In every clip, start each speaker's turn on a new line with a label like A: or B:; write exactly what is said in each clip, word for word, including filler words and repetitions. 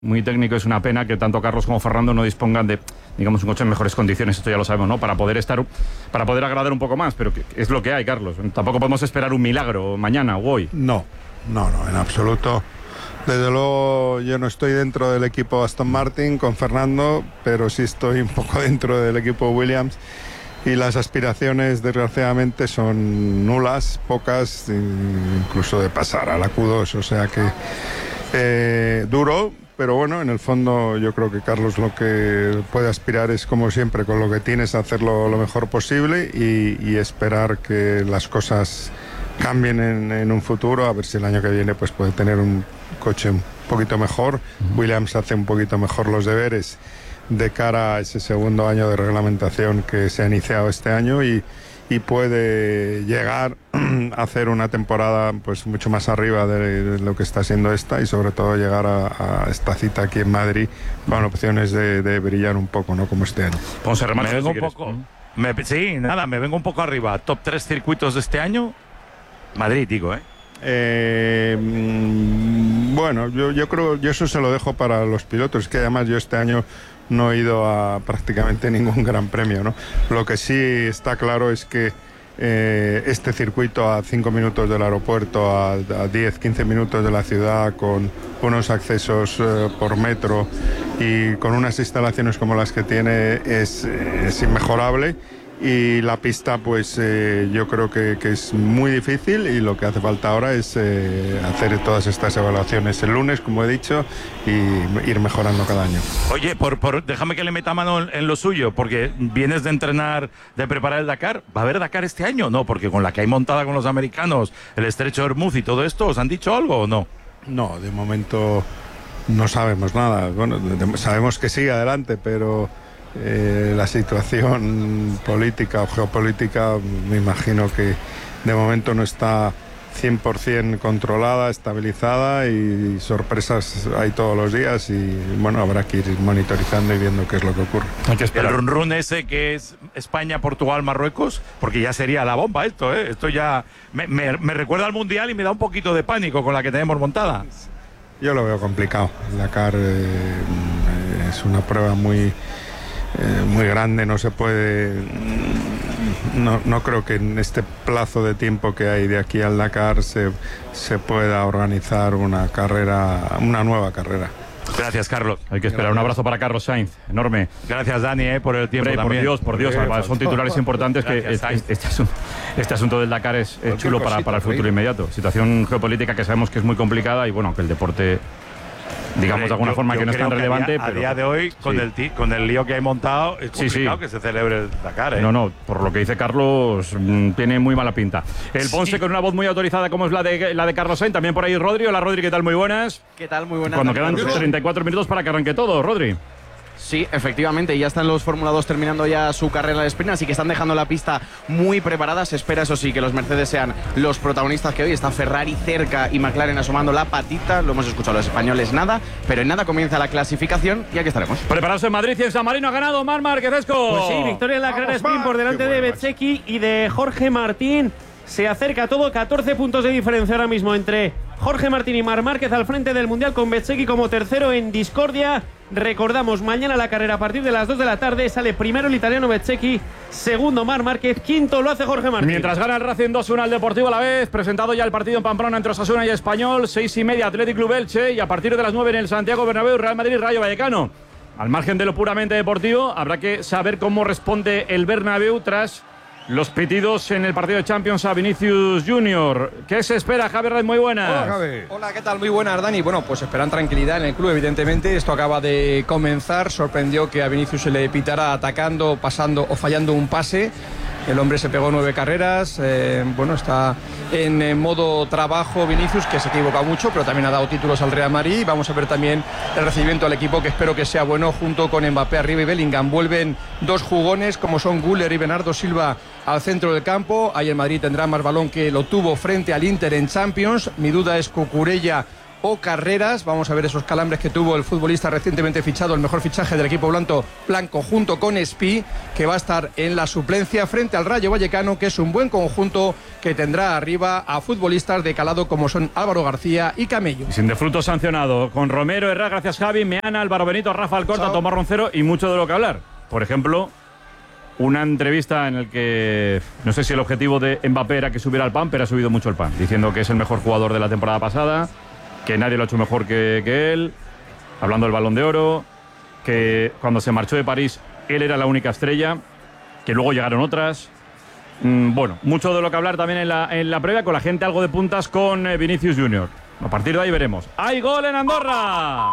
A: muy técnico. Es una pena que tanto Carlos como Fernando no dispongan de, digamos, un coche en mejores condiciones. Esto ya lo sabemos, ¿no? Para poder estar, para poder agradar un poco más, pero que es lo que hay, Carlos. Tampoco podemos esperar un milagro mañana o hoy.
B: No, no, no, en absoluto. Desde luego yo no estoy dentro del equipo Aston Martin con Fernando, pero sí estoy un poco dentro del equipo Williams, y las aspiraciones desgraciadamente son nulas, pocas, incluso de pasar a la Q dos, o sea que eh, duro, pero bueno, en el fondo yo creo que Carlos lo que puede aspirar es, como siempre, con lo que tienes, hacerlo lo mejor posible y, y esperar que las cosas cambien en, en un futuro, a ver si el año que viene pues puede tener un coche un poquito mejor. Williams hace un poquito mejor los deberes de cara a ese segundo año de reglamentación que se ha iniciado este año y, y puede llegar a hacer una temporada pues mucho más arriba de, de lo que está siendo esta, y sobre todo llegar a, a esta cita aquí en Madrid con opciones de, de brillar un poco, ¿no? Como este año.
C: Ponce, remate, me vengo si un poco, me, sí, nada, me vengo un poco arriba. Top tres circuitos de este año. Madrid, digo, ¿eh?
B: Eh, bueno, yo, yo creo, yo eso se lo dejo para los pilotos, que además yo este año no he ido a prácticamente ningún gran premio, ¿no? Lo que sí está claro es que eh, este circuito a cinco minutos del aeropuerto, a, a diez, quince minutos de la ciudad, con unos accesos eh, por metro y con unas instalaciones como las que tiene, es, es inmejorable. Y la pista, pues eh, yo creo que, que es muy difícil, y lo que hace falta ahora es eh, hacer todas estas evaluaciones el lunes, como he dicho, y ir mejorando cada año.
C: Oye, por, por, déjame que le meta mano en, en lo suyo, porque vienes de entrenar, de preparar el Dakar. ¿Va a haber Dakar este año? No, porque con la que hay montada con los americanos, el estrecho de Hormuz y todo esto, ¿os han dicho algo o no?
B: No, de momento no sabemos nada. Bueno, de, sabemos que sigue adelante, pero Eh, la situación política o geopolítica me imagino que de momento no está cien por ciento controlada, estabilizada, y sorpresas hay todos los días, y bueno, habrá que ir monitorizando y viendo qué es lo que ocurre.
C: Hay que esperar. El run run ese que es España, Portugal, Marruecos, porque ya sería la bomba esto, ¿eh? Esto ya me, me, me recuerda al Mundial y me da un poquito de pánico con la que tenemos montada.
B: Yo lo veo complicado. El Dakar eh, es una prueba muy Eh, muy grande, no se puede, no, no creo que en este plazo de tiempo que hay de aquí al Dakar se, se pueda organizar una carrera, una nueva carrera.
C: Gracias, Carlos.
A: Hay que esperar. Un abrazo para Carlos Sainz, enorme.
C: Gracias, Dani, eh, por el tiempo.
A: Hombre,
C: también.
A: Por Dios, por Dios, además, son titulares importantes. Gracias, que este, este, asunto, este asunto del Dakar es, es chulo para, para el futuro inmediato. Situación geopolítica que sabemos que es muy complicada, y bueno, que el deporte, digamos, de alguna yo, forma yo que no es tan relevante.
C: A día,
A: pero,
C: a día de hoy, con, sí. el con el lío que hay montado, es complicado sí, sí. que se celebre el Dakar, ¿eh?
A: No, no, por lo que dice Carlos, mmm, tiene muy mala pinta. El Ponce sí. con una voz muy autorizada como es la de, la de Carlos Sainz, también por ahí Rodri. Hola, Rodri, ¿qué tal? Muy buenas.
D: ¿Qué tal? Muy buenas.
A: Cuando quedan treinta y cuatro minutos para que arranque todo, Rodri.
D: Sí, efectivamente, ya están los Fórmula dos terminando ya su carrera de sprint, así que están dejando la pista muy preparada. Se espera, eso sí, que los Mercedes sean los protagonistas que hoy. Está Ferrari cerca y McLaren asomando la patita. Lo hemos escuchado los españoles, nada, pero en nada comienza la clasificación y aquí estaremos.
A: Preparados en Madrid y en San Marino. Ha ganado Marc Márquez-Esco.
E: Pues sí, victoria en la carrera sprint por delante de Bezzecchi y de Jorge Martín. Se acerca todo, catorce puntos de diferencia ahora mismo entre Jorge Martín y Marc Márquez al frente del Mundial, con Bezzecchi como tercero en discordia. Recordamos, mañana la carrera a partir de las dos de la tarde. Sale primero el italiano Bezzecchi, segundo Marc Márquez, quinto lo hace Jorge Martín.
A: Mientras gana el Racing dos uno al Deportivo a la vez. Presentado ya el partido en Pamplona entre Osasuna y Español. Seis y media Athletic Club Elche, y a partir de las nueve en el Santiago Bernabéu Real Madrid Rayo Vallecano. Al margen de lo puramente deportivo, habrá que saber cómo responde el Bernabéu tras los pitidos en el partido de Champions a Vinicius Junior. ¿Qué se espera, Javier Rey? Muy buenas.
F: Hola, Javi. Hola, ¿qué tal? Muy buenas, Dani. Bueno, pues esperan tranquilidad en el club, evidentemente. Esto acaba de comenzar. Sorprendió que a Vinicius se le pitara atacando, pasando o fallando un pase. El hombre se pegó nueve carreras. Eh, bueno, está en, en modo trabajo Vinicius, que se equivoca mucho, pero también ha dado títulos al Real Madrid. Vamos a ver también el recibimiento al equipo, que espero que sea bueno, junto con Mbappé arriba y Bellingham. Vuelven dos jugones como son Güler y Bernardo Silva al centro del campo. Ahí el Madrid tendrá más balón que lo tuvo frente al Inter en Champions. Mi duda es Cucurella o Carreras. Vamos a ver esos calambres que tuvo el futbolista recientemente fichado, el mejor fichaje del equipo blanco, blanco junto con Espí, que va a estar en la suplencia frente al Rayo Vallecano, que es un buen conjunto que tendrá arriba a futbolistas de calado como son Álvaro García y Camello.
A: Y sin de fruto sancionado, con Romero, Herrera, gracias Javi, Meana, Álvaro Benito, Rafa Alcorta,
F: Chao.
A: Tomás Roncero y mucho de lo que hablar. Por ejemplo, una entrevista en la que no sé si el objetivo de Mbappé era que subiera el pan, pero ha subido mucho el pan, diciendo que es el mejor jugador de la temporada pasada, que nadie lo ha hecho mejor que, que él, hablando del Balón de Oro, que cuando se marchó de París él era la única estrella, que luego llegaron otras. Mm, bueno, mucho de lo que hablar también en la, en la previa, con la gente algo de puntas con eh, Vinicius Junior. A partir de ahí veremos. ¡Hay gol en Andorra!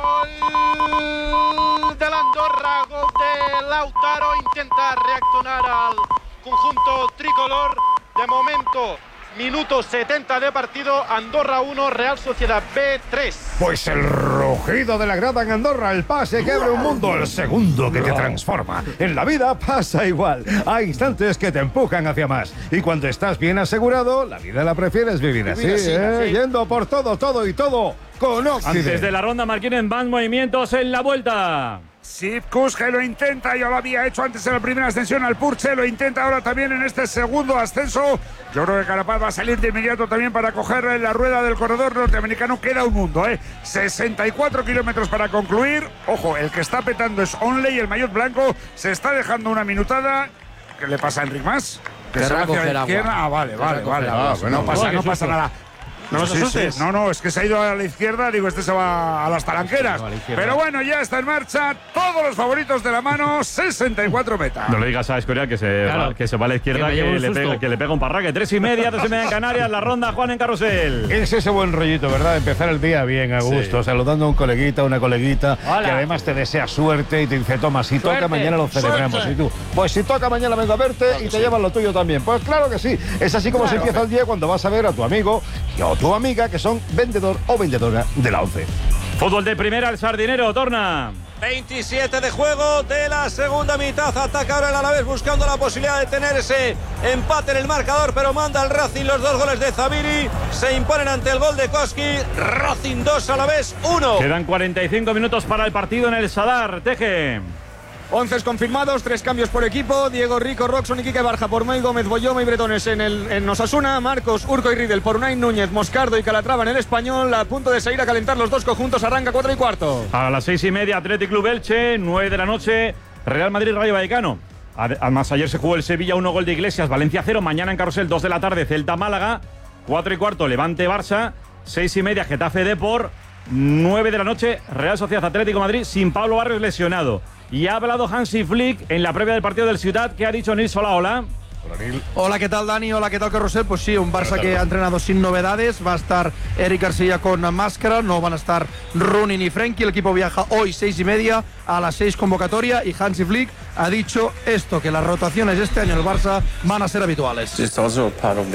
G: Gol del Andorra, gol de Lautaro, intenta reaccionar al conjunto tricolor. De momento, minuto setenta de partido, Andorra uno, Real Sociedad B tres.
H: Pues el rugido de la grada en Andorra, el pase que abre un mundo, el segundo que te transforma. En la vida pasa igual, hay instantes que te empujan hacia más. Y cuando estás bien asegurado, la vida la prefieres vivir así,
G: así,
H: ¿eh?
G: así.
H: Yendo por todo, todo y todo con Occident.
A: Antes de la ronda, Marquínez, más movimientos en la vuelta.
I: Sipkus, que lo intenta, ya lo había hecho antes en la primera ascensión al Purche, lo intenta ahora también en este segundo ascenso. Yo creo que Carapaz va a salir de inmediato también para coger la rueda del corredor norteamericano. Queda un mundo, ¿eh? sesenta y cuatro kilómetros para concluir. Ojo, el que está petando es Onley, el maillot blanco, se está dejando una minutada. ¿Qué le pasa a Enric Mas? Que se va hacia la izquierda. Ah, vale, vale, vale.
H: Ah, bueno,
I: no pasa,
H: vale,
I: no pasa nada.
F: No nos
I: Sí,
F: asustes.
I: sí. No, no, es que se ha ido a la izquierda. Digo, este se va a las talanqueras. Pero bueno, ya está en marcha. Todos los favoritos de la mano. sesenta y cuatro metas.
A: No le digas a Escorial que se,
E: Claro.
A: va, que se va a la izquierda,
E: Que
A: que,
E: me llevo un
A: le
E: susto.
A: pega, que le pega un parraque. Tres y media, tres y media en Canarias. La ronda, Juan en Carrusel.
H: Es ese buen rollito, ¿verdad? Empezar el día bien, a gusto, saludando a un coleguita, una coleguita,
E: Hola.
H: que además te desea suerte y te dice, toma, si
E: Suerte,
H: toca mañana lo celebramos.
E: suerte.
H: Y tú, pues si toca mañana vengo a verte y te llevas lo tuyo también. Pues claro que sí. Es así como se empieza el día cuando vas a ver a tu amigo o tu amiga que son vendedor o vendedora de la once.
A: Fútbol de primera, el Sardinero, Torna.
J: veintisiete de juego de la segunda mitad. Ataca ahora el Alavés buscando la posibilidad de tener ese empate en el marcador, pero manda el Racing los dos goles de Zabiri. Se imponen ante el gol de Koski. Racing dos, Alavés uno.
A: Quedan cuarenta y cinco minutos para el partido en el Sadar. Teje.
F: once confirmados, tres cambios por equipo. Diego Rico, Roxon y Quique Barja por May Gómez, Boyoma y Bretones en, el, en Osasuna. Marcos, Urco y Riedel por Unai Núñez, Moscardo y Calatrava en el Español. A punto de salir a calentar los dos conjuntos. Arranca cuatro y cuarto.
A: A las seis y media, Athletic Club Elche. Nueve de la noche, Real Madrid, Rayo Vallecano. Además, ayer se jugó el Sevilla, uno gol de Iglesias, Valencia cero. Mañana en Carrusel, dos de la tarde, Celta Málaga. Cuatro y cuarto, Levante Barça. Seis y media, Getafe Depor. Nueve de la noche, Real Sociedad Atlético Madrid, sin Pablo Barrios lesionado. Y ha hablado Hansi Flick en la previa del partido del Ciudad. ¿Qué ha dicho Nils? Hola, hola.
K: Hola, ¿qué tal, Dani? Hola, ¿qué tal, Carrusel? Pues sí, un Barça que ha entrenado sin novedades. Va a estar Eric García con máscara, no van a estar Rooney ni Frenkie. El equipo viaja hoy seis y media, a las seis convocatoria, y Hansi Flick ha dicho esto, que las rotaciones este año en el Barça van a ser habituales.
L: Esto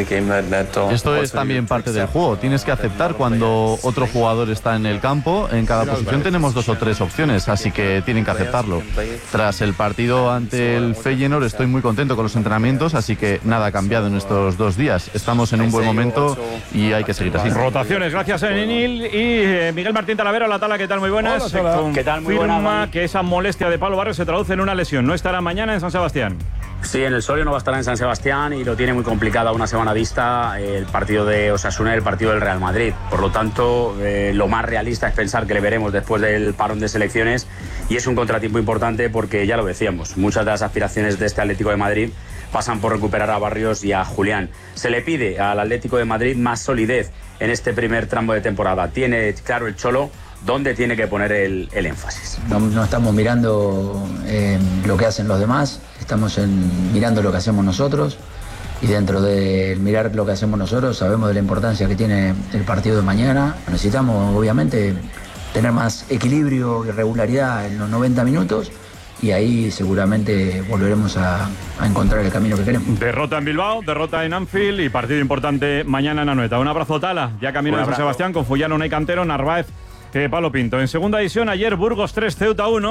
L: es también parte del juego. Tienes que aceptar cuando otro jugador está en el campo. En cada posición tenemos dos o tres opciones, así que tienen que aceptarlo. Tras el partido ante el Feyenoord estoy muy contento con los entrenamientos, así que nada ha cambiado en estos dos días. Estamos en un buen momento y hay que seguir así.
A: Rotaciones, gracias a Enil. Y eh, Miguel Martín Talavera, la Tala, ¿qué tal? Muy buenas.
H: Hola, hola.
A: Se
M: ¿Qué tal? Muy
A: confirma
M: buenas, Dani.
A: que esa molestia de Pablo Barrios se traduce en una lesión. No estará mañana en San Sebastián.
M: Sí, en el Sorio no va a estar en San Sebastián y lo tiene muy complicado a una semana vista el partido de Osasuna y el partido del Real Madrid. Por lo tanto, eh, lo más realista es pensar que le veremos después del parón de selecciones, y es un contratiempo importante porque, ya lo decíamos, muchas de las aspiraciones de este Atlético de Madrid pasan por recuperar a Barrios y a Julián. Se le pide al Atlético de Madrid más solidez en este primer tramo de temporada. Tiene claro el Cholo dónde tiene que poner el, el énfasis.
N: No, no estamos mirando eh, lo que hacen los demás, estamos en, mirando lo que hacemos nosotros, y dentro de mirar lo que hacemos nosotros sabemos de la importancia que tiene el partido de mañana. Necesitamos, obviamente, tener más equilibrio y regularidad en los noventa minutos, y ahí seguramente volveremos a, a encontrar el camino que queremos.
A: Derrota en Bilbao, derrota en Anfield y partido importante mañana en Anoeta. Un abrazo, Tala. Ya camino en San Sebastián con Fullano, Ney Cantero, Narváez, que Pablo Pinto. En segunda división, ayer Burgos tres, Ceuta uno.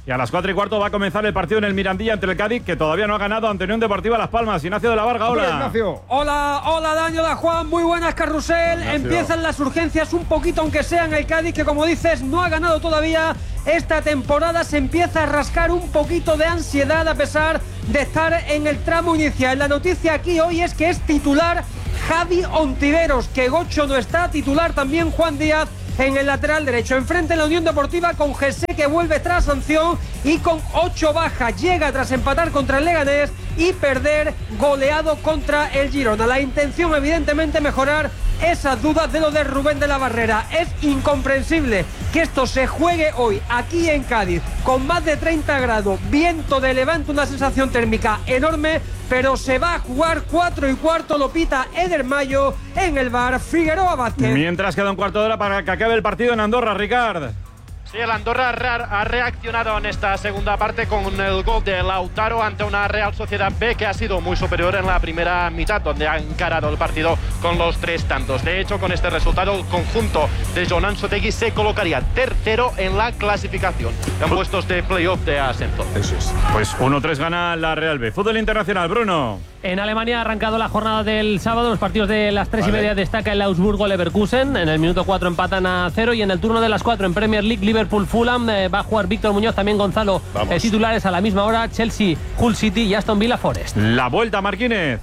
A: Y a las cuatro y cuarto va a comenzar el partido en el Mirandilla entre el Cádiz, que todavía no ha ganado ante Unión Deportiva Las Palmas. Ignacio de la Varga, hola.
H: Ignacio.
O: Hola, hola Dani, hola Juan, muy buenas Carrusel. Ignacio. Empiezan las urgencias un poquito, aunque sea en el Cádiz, que como dices, no ha ganado todavía esta temporada. Se empieza a rascar un poquito de ansiedad a pesar de estar en el tramo inicial. La noticia aquí hoy es que es titular Javi Ontiveros, que Gocho no está, titular también Juan Díaz en el lateral derecho. Enfrente en la Unión Deportiva con Jesse, que vuelve tras sanción y con ocho bajas. Llega tras empatar contra el Leganés y perder goleado contra el Girona. La intención, evidentemente, mejorar esas dudas de lo de Rubén de la Barrera. Es incomprensible que esto se juegue hoy aquí en Cádiz con más de treinta grados, viento de levante, una sensación térmica enorme, pero se va a jugar cuatro y cuarto, lo pita Eder Mayo en el bar Figueroa Vázquez.
A: Mientras queda un cuarto de hora para que acabe el partido en Andorra, Ricard.
G: Sí, el Andorra ha reaccionado en esta segunda parte con el gol de Lautaro ante una Real Sociedad B que ha sido muy superior en la primera mitad, donde ha encarado el partido con los tres tantos. De hecho, con este resultado, el conjunto de Jon Ansotegui se colocaría tercero en la clasificación, en puestos de playoff de ascenso.
A: Eso es. Pues uno tres gana la Real B. Fútbol internacional, Bruno.
E: En Alemania ha arrancado la jornada del sábado. Los partidos de las tres vale. y media destaca el Augsburgo-Leverkusen. En el minuto cuatro empatan a cero. Y en el turno de las cuatro en Premier League, Liverpool-Fulham, eh, va a jugar Víctor Muñoz, también Gonzalo. Eh, titulares a la misma hora, Chelsea, Hull City y Aston Villa Forest.
A: La vuelta, Marquínez.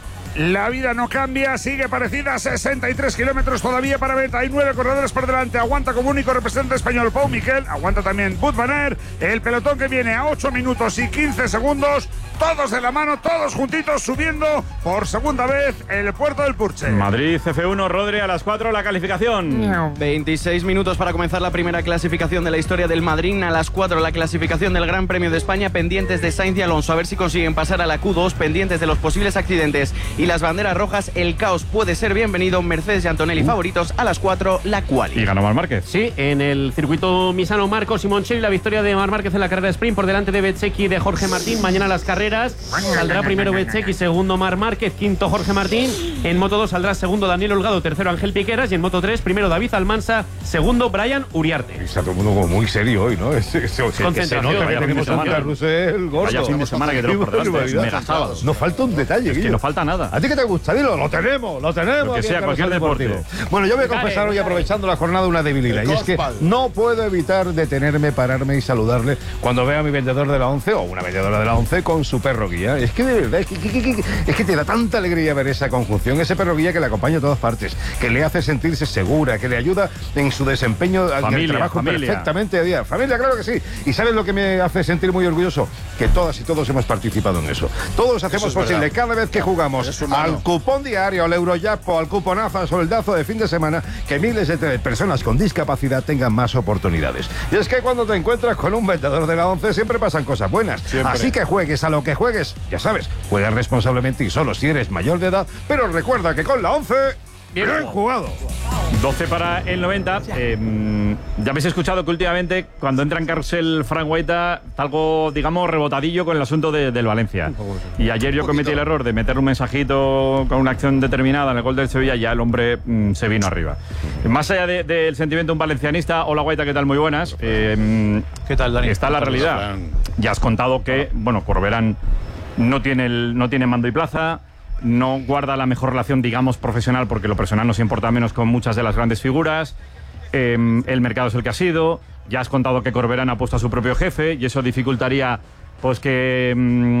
I: La vida no cambia, sigue parecida, sesenta y tres kilómetros todavía para meta, hay nueve corredores por delante, aguanta como único representante español Pau Miquel, aguanta también Wout van Aert, el pelotón que viene a ocho minutos y quince segundos, todos de la mano, todos juntitos, subiendo por segunda vez el puerto del Purche.
A: Madrid F uno, Rodri, a las cuatro, la calificación.
D: veintiséis minutos para comenzar la primera clasificación de la historia del Madrid, a las cuatro la clasificación del Gran Premio de España, pendientes de Sainz y Alonso, a ver si consiguen pasar a la Q dos, pendientes de los posibles accidentes y las banderas rojas. El caos puede ser bienvenido. Mercedes y Antonelli favoritos, a las cuatro la quali.
A: Y ganó Marc Márquez.
E: Sí, en el circuito misano Marco Simoncelli, la victoria de Marc Márquez en la carrera sprint por delante de Bezzecchi y de Jorge Martín. Mañana las carreras saldrá primero Bezzecchi, segundo Marc Márquez, quinto Jorge Martín. En Moto dos saldrá segundo Daniel Holgado, tercero Ángel Piqueras, y en Moto tres primero David Almansa, segundo Brian Uriarte.
H: Está todo el mundo como muy serio hoy, ¿no? Es, es, es, que se nota que tenemos un carrusel gordo.
A: Vaya fin de semana que tenemos por delante, mega sábados.
H: Nos falta un detalle,
A: es que no falta nada.
H: ¿A ti qué te gusta? Dilo, lo tenemos, lo tenemos.
A: Lo que sea, cualquier deporte.
H: Bueno, yo voy a confesar hoy, aprovechando la jornada, una debilidad. Y es que no puedo evitar detenerme, pararme y saludarle cuando veo a mi vendedor de la once o una vendedora de la once con su perro guía. Es que de verdad, es que, que, que, que, es que te da tanta alegría ver esa conjunción, ese perro guía que le acompaña a todas partes, que le hace sentirse segura, que le ayuda en su desempeño en el trabajo familia. perfectamente a día. Familia, claro que sí. ¿Y sabes lo que me hace sentir muy orgulloso? Que todas y todos hemos participado en eso. Todos hacemos eso posible verdad. Cada vez que jugamos al cupón diario, al Eurojackpot, al cuponazo, al soldazo de fin de semana, que miles de personas con discapacidad tengan más oportunidades. Y es que cuando te encuentras con un vendedor de la once siempre pasan cosas buenas. Siempre. Así que juegues a lo que juegues, ya sabes, juegas responsablemente y solo si eres mayor de edad, pero recuerda que con la once... Bien, bien jugado.
A: doce para el noventa. Eh, ya habéis escuchado que últimamente, cuando entra en carrusel Frank Guaita, está algo, digamos, rebotadillo con el asunto de, del Valencia. Y ayer yo cometí el error de meter un mensajito con una acción determinada en el gol del Sevilla, y ya el hombre mm, se vino arriba. Más allá del de, de sentimiento de un valencianista, hola Guaita, ¿qué tal? Muy buenas. Eh,
L: ¿Qué tal, Dani?
A: Está la realidad. Ya has contado que, bueno, Corberán no tiene, el, no tiene mando y plaza. No guarda la mejor relación, digamos, profesional, porque lo personal nos importa menos con muchas de las grandes figuras. Eh, el mercado es el que ha sido. Ya has contado que Corberán ha puesto a su propio jefe y eso dificultaría pues que,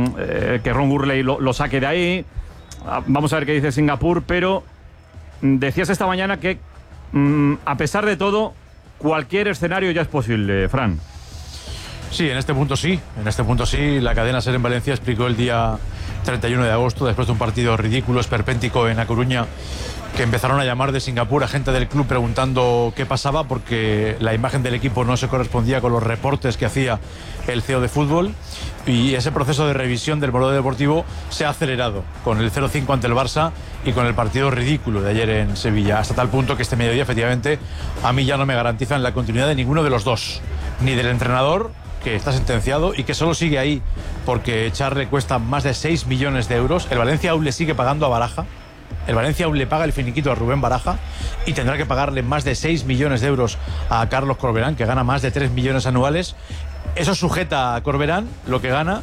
A: eh, que Ron Gurley lo, lo saque de ahí. Vamos a ver qué dice Singapur, pero decías esta mañana que mm, a pesar de todo, cualquier escenario ya es posible, Fran.
L: Sí, en este punto sí, en este punto sí. La cadena SER en Valencia explicó el día treinta y uno de agosto, después de un partido ridículo, esperpéntico en A Coruña, que empezaron a llamar de Singapur a gente del club preguntando qué pasaba, porque la imagen del equipo no se correspondía con los reportes que hacía el C E O de fútbol, y ese proceso de revisión del modelo deportivo se ha acelerado con el cero cinco ante el Barça y con el partido ridículo de ayer en Sevilla, hasta tal punto que este mediodía, efectivamente, a mí ya no me garantizan la continuidad de ninguno de los dos, ni del entrenador, que está sentenciado y que solo sigue ahí porque echarle cuesta más de seis millones de euros. El Valencia aún le sigue pagando a Baraja
P: el Valencia aún le paga el finiquito a Rubén Baraja y tendrá que pagarle más de seis millones de euros a Carlos Corberán, que gana más de tres millones anuales. Eso sujeta a Corberán, lo que gana,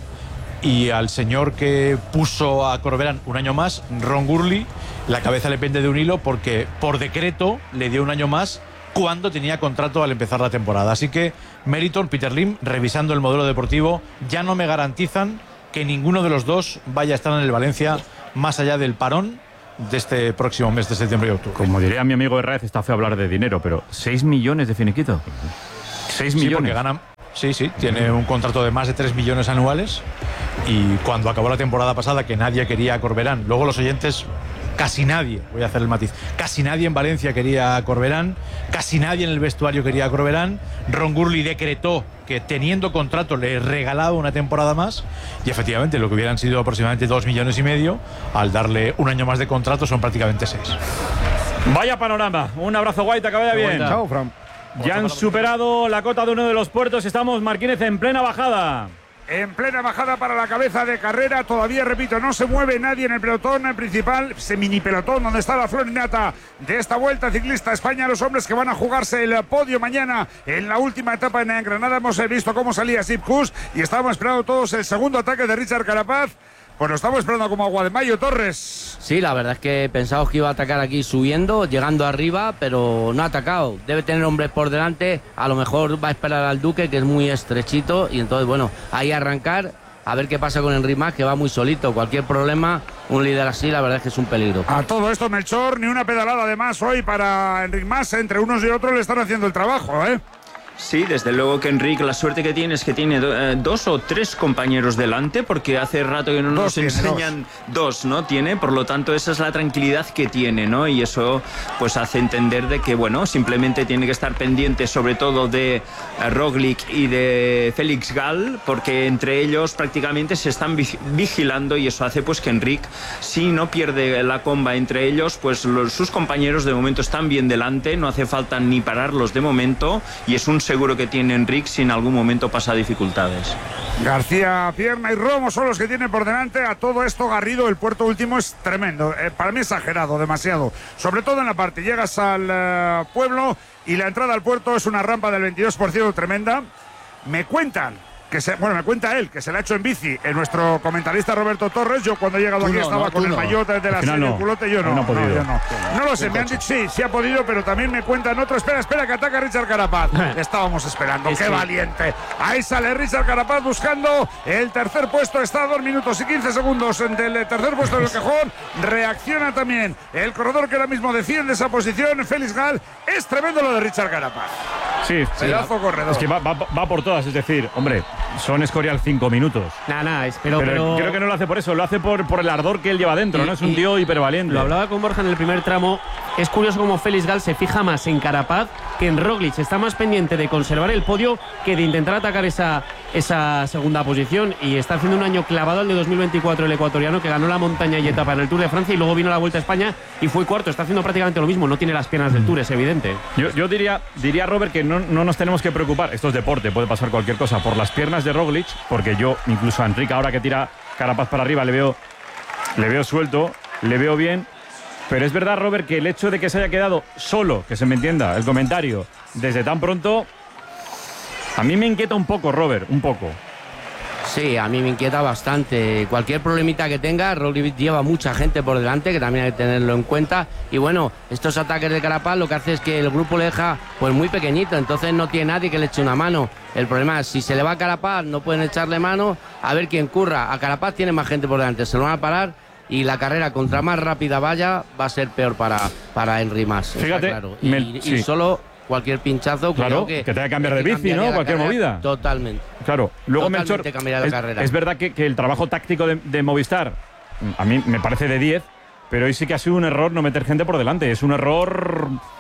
P: y al señor que puso a Corberán un año más, Ron Gurley, la cabeza le pende de un hilo porque por decreto le dio un año más cuando tenía contrato al empezar la temporada. Así que Meriton, Peter Lim, revisando el modelo deportivo, ya no me garantizan que ninguno de los dos vaya a estar en el Valencia más allá del parón de este próximo mes de septiembre y octubre.
A: Como diría mi amigo Herrera, está feo hablar de dinero, pero ¿seis millones de finiquito? ¿seis millones?
P: Sí, porque ganan. Sí, sí, tiene un contrato de más de tres millones anuales y cuando acabó la temporada pasada, que nadie quería a Corberán, luego los oyentes, casi nadie, voy a hacer el matiz, casi nadie en Valencia quería a Corberán, casi nadie en el vestuario quería a Corberán. Ron Gurley decretó que teniendo contrato le regalaba una temporada más y efectivamente lo que hubieran sido aproximadamente dos millones y medio, al darle un año más de contrato son prácticamente seis.
A: Vaya panorama, un abrazo, Guaita, que vaya bien.
H: Chao, Fran.
A: Ya han superado la cota de uno de los puertos, estamos, Marquínez, en plena bajada.
I: En plena bajada para la cabeza de carrera, todavía repito, no se mueve nadie en el pelotón principal, ese mini pelotón donde está la florinata de esta Vuelta Ciclista España, los hombres que van a jugarse el podio mañana en la última etapa en Granada. Hemos visto cómo salía Sepp Kuss y estábamos esperando todos el segundo ataque de Richard Carapaz. Pues lo estamos esperando como agua de mayo, Torres.
Q: Sí, la verdad es que pensábamos que iba a atacar aquí subiendo, llegando arriba, pero no ha atacado. Debe tener hombres por delante, a lo mejor va a esperar al Duque, que es muy estrechito, y entonces, bueno, ahí arrancar, a ver qué pasa con Enric Mas, que va muy solito. Cualquier problema, un líder así, la verdad es que es un peligro.
I: A todo esto, Melchor, ni una pedalada de más hoy para Enric Mas. Entre unos y otros le están haciendo el trabajo, ¿eh?
R: Sí, desde luego que Enric, la suerte que tiene es que tiene do, eh, dos o tres compañeros delante, porque hace rato que no nos
I: tiene,
R: enseñan dos. dos, ¿no? Tiene, por lo tanto, esa es la tranquilidad que tiene, ¿no? Y eso, pues, hace entender de que, bueno, simplemente tiene que estar pendiente, sobre todo de eh, Roglic y de Félix Gall, porque entre ellos prácticamente se están vigilando y eso hace, pues, que Enric, si no pierde la comba entre ellos, pues los, sus compañeros de momento están bien delante, no hace falta ni pararlos de momento y es un seguro que tiene Enric si en algún momento pasa dificultades.
I: García, Pierna y Romo son los que tienen por delante. A todo esto, Garrido, el puerto último es tremendo, eh, para mí exagerado, demasiado, sobre todo en la parte, llegas al eh, pueblo y la entrada al puerto es una rampa del veintidós por ciento tremenda. Me cuentan que se, bueno, me cuenta él que se le ha hecho en bici en nuestro comentarista Roberto Torres. Yo cuando he llegado aquí
A: no,
I: estaba
A: no,
I: con el
A: no.
I: maillot de la serie
A: no.
I: culote, yo no,
A: no,
I: no,
A: no,
I: yo no. No lo sé, me han dicho, sí, sí ha podido, pero también me cuentan otro. Espera, espera, que ataca Richard Carapaz. Estábamos esperando,
E: Es
I: qué
E: que-
I: valiente. Ahí sale Richard Carapaz buscando el tercer puesto, está a dos minutos y quince segundos del tercer puesto del cajón. Reacciona también el corredor que ahora mismo defiende esa posición, Félix Gall. Es tremendo lo de Richard Carapaz.
A: Sí,
I: Pedazo corredor.
A: Es que va, va, va por todas, es decir, hombre, son Escorial cinco minutos.
E: Nada, nada, pero,
A: pero,
E: pero-
A: creo que no lo hace por eso, lo hace por, por el ardor que él lleva dentro,
E: Y-
A: ¿no? Es un
E: y-
A: tío hipervaliente.
E: Lo hablaba con Borja en el primer tramo. Es curioso cómo Félix Gall se fija más en Carapaz que en Roglic. Está más pendiente de conservar el podio que de intentar atacar esa, esa segunda posición. Y está haciendo un año clavado al de dos mil veinticuatro el ecuatoriano, que ganó la montaña y etapa en el Tour de Francia y luego vino a la Vuelta a España y fue cuarto. Está haciendo prácticamente lo mismo. No tiene las piernas del Tour, es evidente.
A: Yo, yo diría, diría, Robert, que no, no nos tenemos que preocupar, esto es deporte, puede pasar cualquier cosa, por las piernas de Roglic, porque yo, incluso a Enric, ahora que tira Carapaz para arriba, le veo, le veo suelto, le veo bien. Pero es verdad, Robert, que el hecho de que se haya quedado solo, que se me entienda el comentario, desde tan pronto, a mí me inquieta un poco, Robert, un poco.
Q: Sí, a mí me inquieta bastante. Cualquier problemita que tenga, Roglic lleva mucha gente por delante, que también hay que tenerlo en cuenta. Y bueno, estos ataques de Carapaz lo que hace es que el grupo le deja pues muy pequeñito, entonces no tiene nadie que le eche una mano. El problema es, si se le va a Carapaz, no pueden echarle mano, a ver quién curra. A Carapaz tiene más gente por delante, se lo van a parar y la carrera contra más rápida vaya va a ser peor para, para Enric Mas. está
A: Fíjate,
Q: claro. Y,
A: me-
Q: y
A: sí.
Q: solo cualquier pinchazo,
A: Claro,
Q: cuidado que,
A: que tenga que cambiar de
Q: que
A: bici,
Q: cambiaría
A: ¿no?
Q: la
A: Cualquier
Q: carrera.
A: movida.
Q: Totalmente.
A: Claro, luego
Q: Totalmente
A: Melchor,
Q: cambiará la
A: es,
Q: carrera.
A: es verdad que, que el trabajo táctico de, de Movistar a mí me parece de diez, pero hoy sí que ha sido un error no meter gente por delante, es un error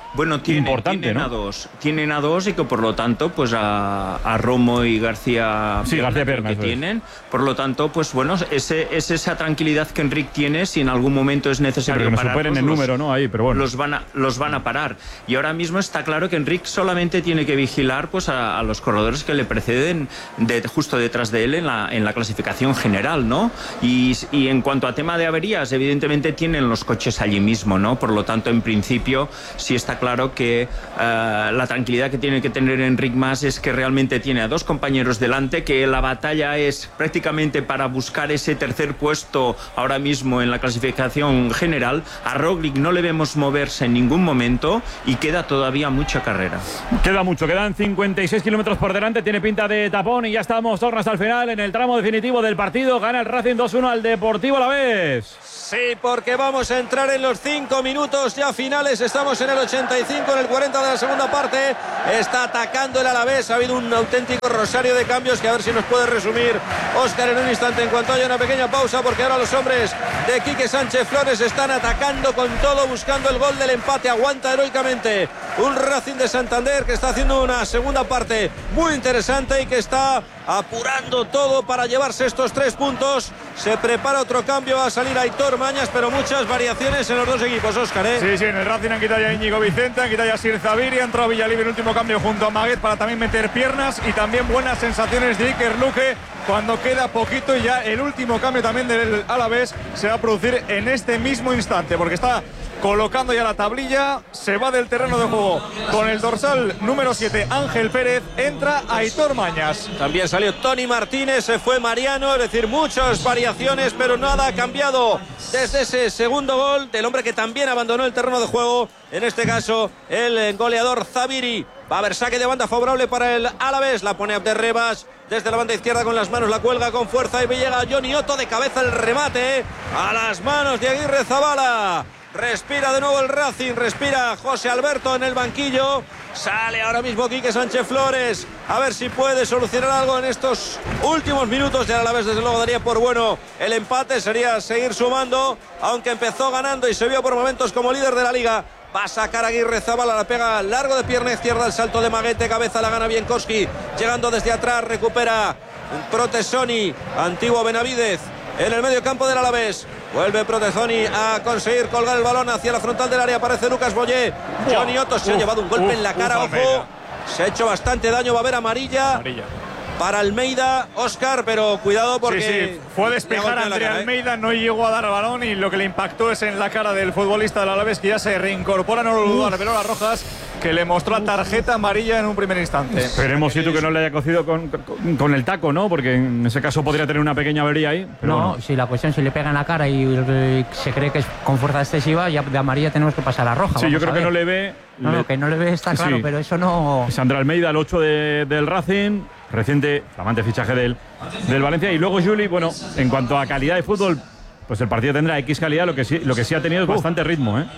R: bueno, tienen,
A: importante,
R: tienen
A: ¿no?
R: a dos, tienen a dos y que por lo tanto, pues a, a Romo y García,
A: sí, García Perna,
R: que
A: eso
R: tienen,
A: es.
R: por lo tanto, pues bueno, ese, es esa tranquilidad que Enric tiene si en algún momento es necesario
A: pero que no
R: pararlos,
A: superen el
R: los,
A: número, ¿no? Ahí, pero bueno.
R: los van a los van a parar. Y ahora mismo está claro que Enric solamente tiene que vigilar, pues a, a los corredores que le preceden de, justo detrás de él en la en la clasificación general, ¿no? Y, y en cuanto a tema de averías, evidentemente tienen los coches allí mismo, ¿no? Por lo tanto, en principio, sí está claro que uh, la tranquilidad que tiene que tener Enric Mas es que realmente tiene a dos compañeros delante, que la batalla es prácticamente para buscar ese tercer puesto ahora mismo en la clasificación general. A Roglic no le vemos moverse en ningún momento y queda todavía mucha carrera.
A: Queda mucho, quedan cincuenta y seis kilómetros por delante, tiene pinta de tapón y ya estamos torno hasta el final en el tramo definitivo del partido. Gana el Racing dos uno al Deportivo Alavés.
J: Sí, porque vamos a entrar en los cinco minutos ya finales. Estamos en el ochenta y cinco, en el cuarenta de la segunda parte. Está atacando el Alavés. Ha habido un auténtico rosario de cambios que a ver si nos puede resumir Óscar en un instante en cuanto haya una pequeña pausa, porque ahora los hombres de Quique Sánchez Flores están atacando con todo, buscando el gol del empate. Aguanta heroicamente un Racing de Santander que está haciendo una segunda parte muy interesante y que está apurando todo para llevarse estos tres puntos. Se prepara otro cambio, va a salir Aitor Mañas, pero muchas variaciones en los dos equipos, Óscar, ¿eh?
S: Sí, sí, en el Racing han quitado ya a Íñigo Vicente, han quitado ya a Sir Zaviri, ha entrado Villalibre en el último cambio junto a Maguet para también meter piernas, y también buenas sensaciones de Iker Luque cuando queda poquito, y ya el último cambio también del Alavés se va a producir en este mismo instante, porque está colocando ya la tablilla, se va del terreno de juego con el dorsal número siete Ángel Pérez, entra Aitor Mañas.
J: También salió Tony Martínez, se fue Mariano, es decir, muchas variaciones, pero nada ha cambiado desde ese segundo gol del hombre que también abandonó el terreno de juego, en este caso el goleador Zaviri. Va a haber saque de banda favorable para el Alavés, la pone Abderrebas desde la banda izquierda con las manos, la cuelga con fuerza y llega Johnny Otto de cabeza, el remate a las manos de Aguirre Zabala. Respira de nuevo el Racing, respira José Alberto en el banquillo. Sale ahora mismo Quique Sánchez Flores, a ver si puede solucionar algo en estos últimos minutos. Ya a la vez, desde luego, daría por bueno el empate, sería seguir sumando, aunque empezó ganando y se vio por momentos como líder de la liga. Va a sacar Aguirre Zabala, la pega largo de pierna izquierda, el salto de Maguete, cabeza la gana Bienkowski, llegando desde atrás, recupera Protesoni, antiguo Benavidez, en el medio campo del Alavés. Vuelve Protesoni a conseguir colgar el balón hacia la frontal del área. Aparece Lucas Boyé. Johnny Otto se uf, ha llevado un golpe uf, en la cara. Uf, ojo. Se ha hecho bastante daño. Va a haber amarilla. amarilla. Para Almeida, Óscar, pero cuidado porque...
S: Sí, sí, fue despejar a André Almeida, no llegó a dar el balón y lo que le impactó es en la cara del futbolista del Alavés, que ya se reincorpora, no lo dudó, reveló las rojas, que le mostró tarjeta amarilla en un primer instante.
A: Esperemos, Situ, que no le haya cocido con, con, con el taco, ¿no? Porque en ese caso podría tener una pequeña avería ahí. Pero
T: no,
A: bueno.
T: Si la cuestión si le pega en la cara y, y se cree que es con fuerza excesiva, ya de amarilla tenemos que pasar a roja.
A: Sí, yo creo que no le ve...
T: No,
A: le...
T: no, que no le ve está claro, sí. Pero eso no...
A: Es André Almeida, el ocho de, del Racing, reciente, flamante fichaje del, del Valencia. Y luego Juli, bueno, en cuanto a calidad de fútbol, pues el partido tendrá X calidad, lo que sí, lo que sí ha tenido es bastante ritmo, ¿eh?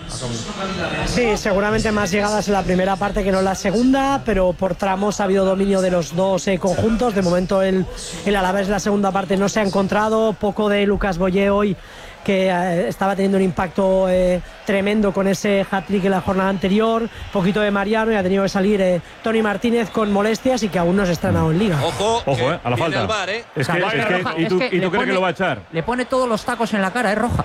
U: Sí, seguramente más llegadas en la primera parte que no en la segunda, pero por tramos ha habido dominio de los dos eh, conjuntos. De momento el, el Alavés en la segunda parte no se ha encontrado, poco de Lucas Boyé hoy, que eh, estaba teniendo un impacto eh, tremendo con ese hat-trick en la jornada anterior, poquito de Mariano, y ha tenido que salir eh, Tony Martínez con molestias y que aún no se ha estrenado en Liga.
J: Ojo,
A: Ojo, eh, a la falta.
J: Bar, ¿eh?
A: Es que, es que, ¿y tú, es que ¿y tú crees pone, que lo va a echar?
T: Le pone todos los tacos en la cara, es roja.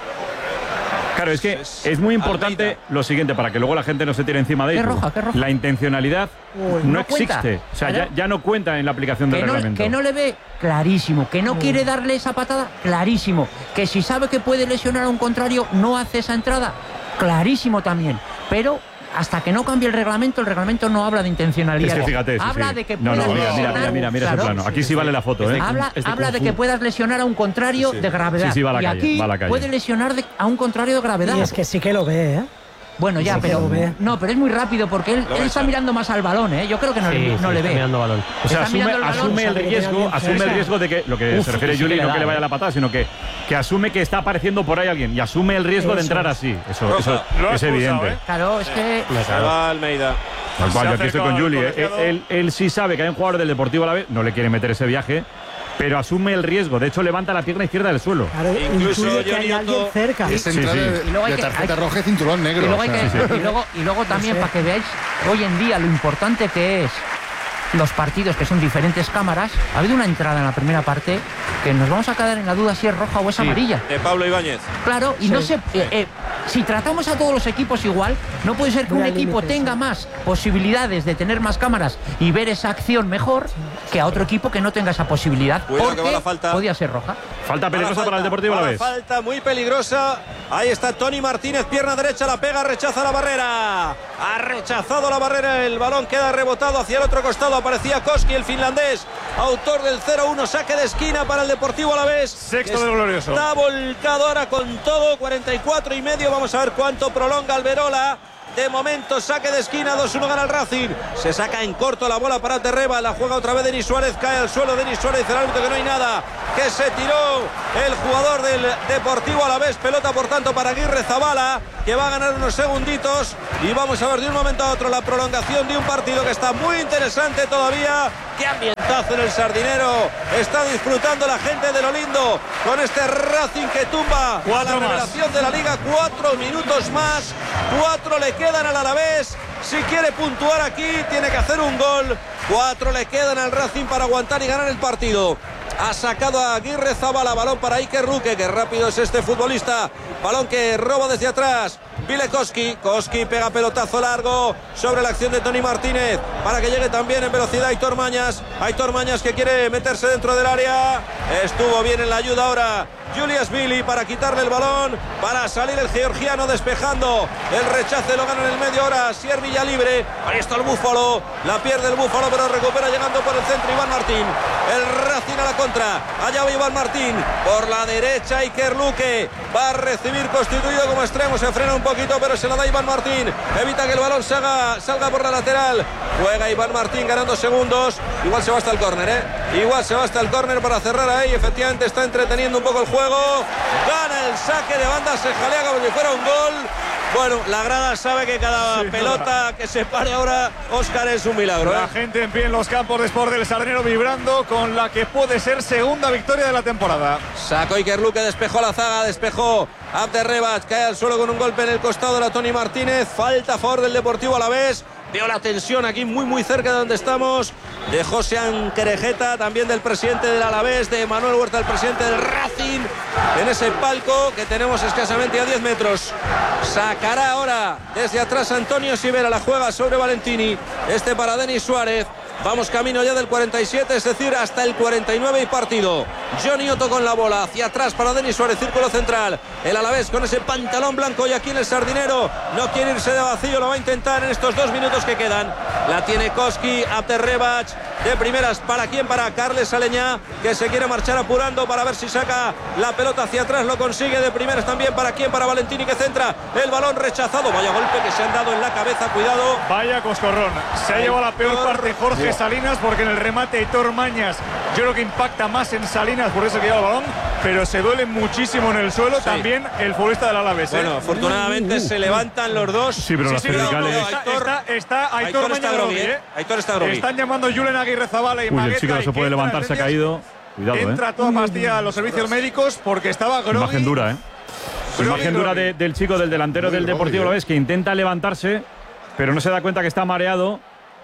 A: Claro, es que es muy importante Almeida. Lo siguiente, para que luego la gente no se tire encima de
T: ¿Qué
A: ello.
T: roja, qué roja?
A: La intencionalidad
T: Uy,
A: no,
T: no
A: existe.
T: Cuenta.
A: O sea, ya, ya no cuenta en la aplicación del
T: que no,
A: reglamento.
T: Que no le ve clarísimo, que no Uy. quiere darle esa patada, clarísimo. Que si sabe que puede lesionar a un contrario, no hace esa entrada, clarísimo también. Pero hasta que no cambie el reglamento, el reglamento no habla de intencionalidad.
A: Es que fíjate, sí,
T: habla
A: sí.
T: de que
A: no,
T: puedas
A: no, mira,
T: lesionar.
A: Mira, mira, mira,
T: claro,
A: ese plano. Aquí sí vale la foto, ¿eh?
T: Habla,
A: es de,
T: habla de que puedas lesionar a un contrario sí, sí. de gravedad.
A: Sí, sí, va a la
T: y
A: calle,
T: aquí
A: va a la calle.
T: puede lesionar de, a un contrario de gravedad.
U: Y es que sí que lo ve, ¿eh?
T: Bueno, ya, sí pero no, pero es muy rápido porque él, él está mirando más al balón, ¿eh? Yo creo que no,
E: sí,
T: le, no
E: sí,
T: le
E: está
T: ve.
E: Mirando balón.
A: O sea, asume, el, asume el riesgo, asume el riesgo de que lo que Uf, se refiere Juli, no que le vaya la patada, sino que, que asume que está apareciendo por ahí alguien y asume el riesgo eso. de entrar así. Eso, eso es evidente.
T: ¿eh? Claro, es que
J: se va Almeida.
A: Tal cual, yo aquí estoy con Juli. ¿eh? Él, él, él sí sabe que hay un jugador del Deportivo Alavés, no le quiere meter ese viaje. pero asume el riesgo. De hecho, levanta la pierna izquierda del suelo.
U: Claro, incluso que hay alguien cerca.
H: Es entrada
A: Sí, sí.
H: de,
T: Y luego hay
H: de
T: que-
H: tarjeta
T: hay-
H: roja y cinturón negro.
T: Y luego, hay
H: o sea.
T: que- y luego, y luego también, para que veáis hoy en día lo importante que es los partidos, que son diferentes cámaras, ha habido una entrada en la primera parte que nos vamos a quedar en la duda si es roja o es amarilla.
J: De Pablo Ibáñez.
T: Claro, y
U: Sí.
T: no sé, eh, eh, si tratamos a todos los equipos igual, no puede ser que
U: Muy
T: un
U: al
T: equipo
U: límite,
T: tenga
U: sí.
T: más posibilidades de tener más cámaras y ver esa acción mejor que a otro equipo que no tenga esa posibilidad.
J: Cuidado que
T: porque
J: va la falta.
T: podía ser roja.
A: Falta peligrosa
J: Mala
A: para el
J: falta,
A: Deportivo
J: mala
A: Alavés.
J: Falta muy peligrosa. Ahí está Tony Martínez, pierna derecha, la pega, rechaza la barrera. Ha rechazado la barrera, el balón queda rebotado hacia el otro costado. Aparecía Koski, el finlandés, autor del cero uno, saque de esquina para el Deportivo Alavés.
S: Sexto del glorioso.
J: Está volcado ahora con todo, cuarenta y cuatro y medio. Vamos a ver cuánto prolonga Alberola. De momento, saque de esquina, dos uno gana el Racing. Se saca en corto la bola para Terreba. La juega otra vez Denis Suárez. Cae al suelo Denis Suárez. Dice el árbitro que no hay nada. Que se tiró el jugador del Deportivo Alavés. Pelota, por tanto, para Aguirre Zabala, que va a ganar unos segunditos. Y vamos a ver de un momento a otro la prolongación de un partido que está muy interesante todavía. Qué ambientazo en el Sardinero. Está disfrutando la gente de lo lindo con este Racing que tumba a la
S: Cuatro más.
J: revelación de la Liga. Cuatro minutos más. Cuatro le quedan al Alavés. Si quiere puntuar aquí, tiene que hacer un gol. Cuatro le quedan al Racing para aguantar y ganar el partido. Ha sacado a Aguirre Zabala, balón para Iker Ruque, que rápido es este futbolista. Balón que roba desde atrás. Vile Koski, Koski pega pelotazo largo sobre la acción de Tony Martínez para que llegue también en velocidad Aitor Mañas. Aitor Mañas que quiere meterse dentro del área. Estuvo bien en la ayuda ahora Julius Billy para quitarle el balón, para salir el georgiano despejando. El rechace lo gana en el medio ahora Sier Villalibre. Ahí está el Búfalo, la pierde el Búfalo pero recupera llegando por el centro Iván Martín. El Racing a la contra, allá va Iván Martín por la derecha. Iker Luque va a recibir constituido como extremo, se frena un poquito pero se la da Iván Martín, evita que el balón salga, salga por la lateral. Juega Iván Martín ganando segundos, igual se va hasta el córner, ¿eh? igual se va hasta el córner para cerrar ahí. Efectivamente está entreteniendo un poco el juego. Gana el saque de banda, se jalea como si fuera un gol. Bueno, la grada sabe que cada
S: Sí,
J: pelota que se pare ahora, Óscar, es un milagro, ¿eh?
S: La gente en pie en los campos de Sport del Sardinero vibrando con la que puede ser segunda victoria de la temporada.
J: Sacó Iker Luque, despejó la zaga, despejó Abderrebat, cae al suelo con un golpe en el costado de la Tony Martínez. Falta a favor del Deportivo Alavés. Veo la tensión aquí muy muy cerca de donde estamos, de José Anquerejeta, también del presidente del Alavés, de Manuel Huerta, el presidente del Racing, en ese palco que tenemos escasamente a diez metros. Sacará ahora desde atrás Antonio Sivera, la juega sobre Valentini, este para Denis Suárez. Vamos camino ya del cuarenta y siete, es decir, hasta el cuarenta y nueve y partido. Johnny Otto con la bola, hacia atrás para Denis Suárez, círculo central. El Alavés con ese pantalón blanco y aquí en el Sardinero no quiere irse de vacío, lo va a intentar en estos dos minutos que quedan. La tiene Koski, Abderrebat, de primeras, ¿para quién? Para Carles Aleñá, que se quiere marchar apurando para ver si saca la pelota hacia atrás, lo consigue de primeras también, ¿para quién? Para Valentini, que centra el balón rechazado. Vaya golpe que se han dado en la cabeza, cuidado.
S: Vaya coscorrón. Se ha llevado la peor parte Jorge Salinas, porque en el remate Aitor Mañas yo creo que impacta más en Salinas, por eso que lleva el balón, pero se duele muchísimo en el suelo. Sí. También el futbolista del Alavés.
J: Bueno,
S: ¿eh?
J: afortunadamente uh, uh, uh. se levantan los dos.
A: Sí, pero sí, las sí, cervicales.
S: Está, está, está Aitor,
J: Aitor
S: Mañas
J: Grogui, ¿eh? Aitor está Grogui.
S: Están llamando Julen Aguirre Zabala y
A: Uy,
S: Magueta.
A: el chico no se puede levantar, se ha caído. Cuidado,
S: Entra
A: ¿eh?
S: toda pastilla a los servicios médicos porque estaba Grogui.
A: Imagen dura, ¿eh? Grogui, Imagen dura de, del chico, del delantero Grogui, del Deportivo Alavés, que intenta levantarse, pero no se da cuenta que está mareado.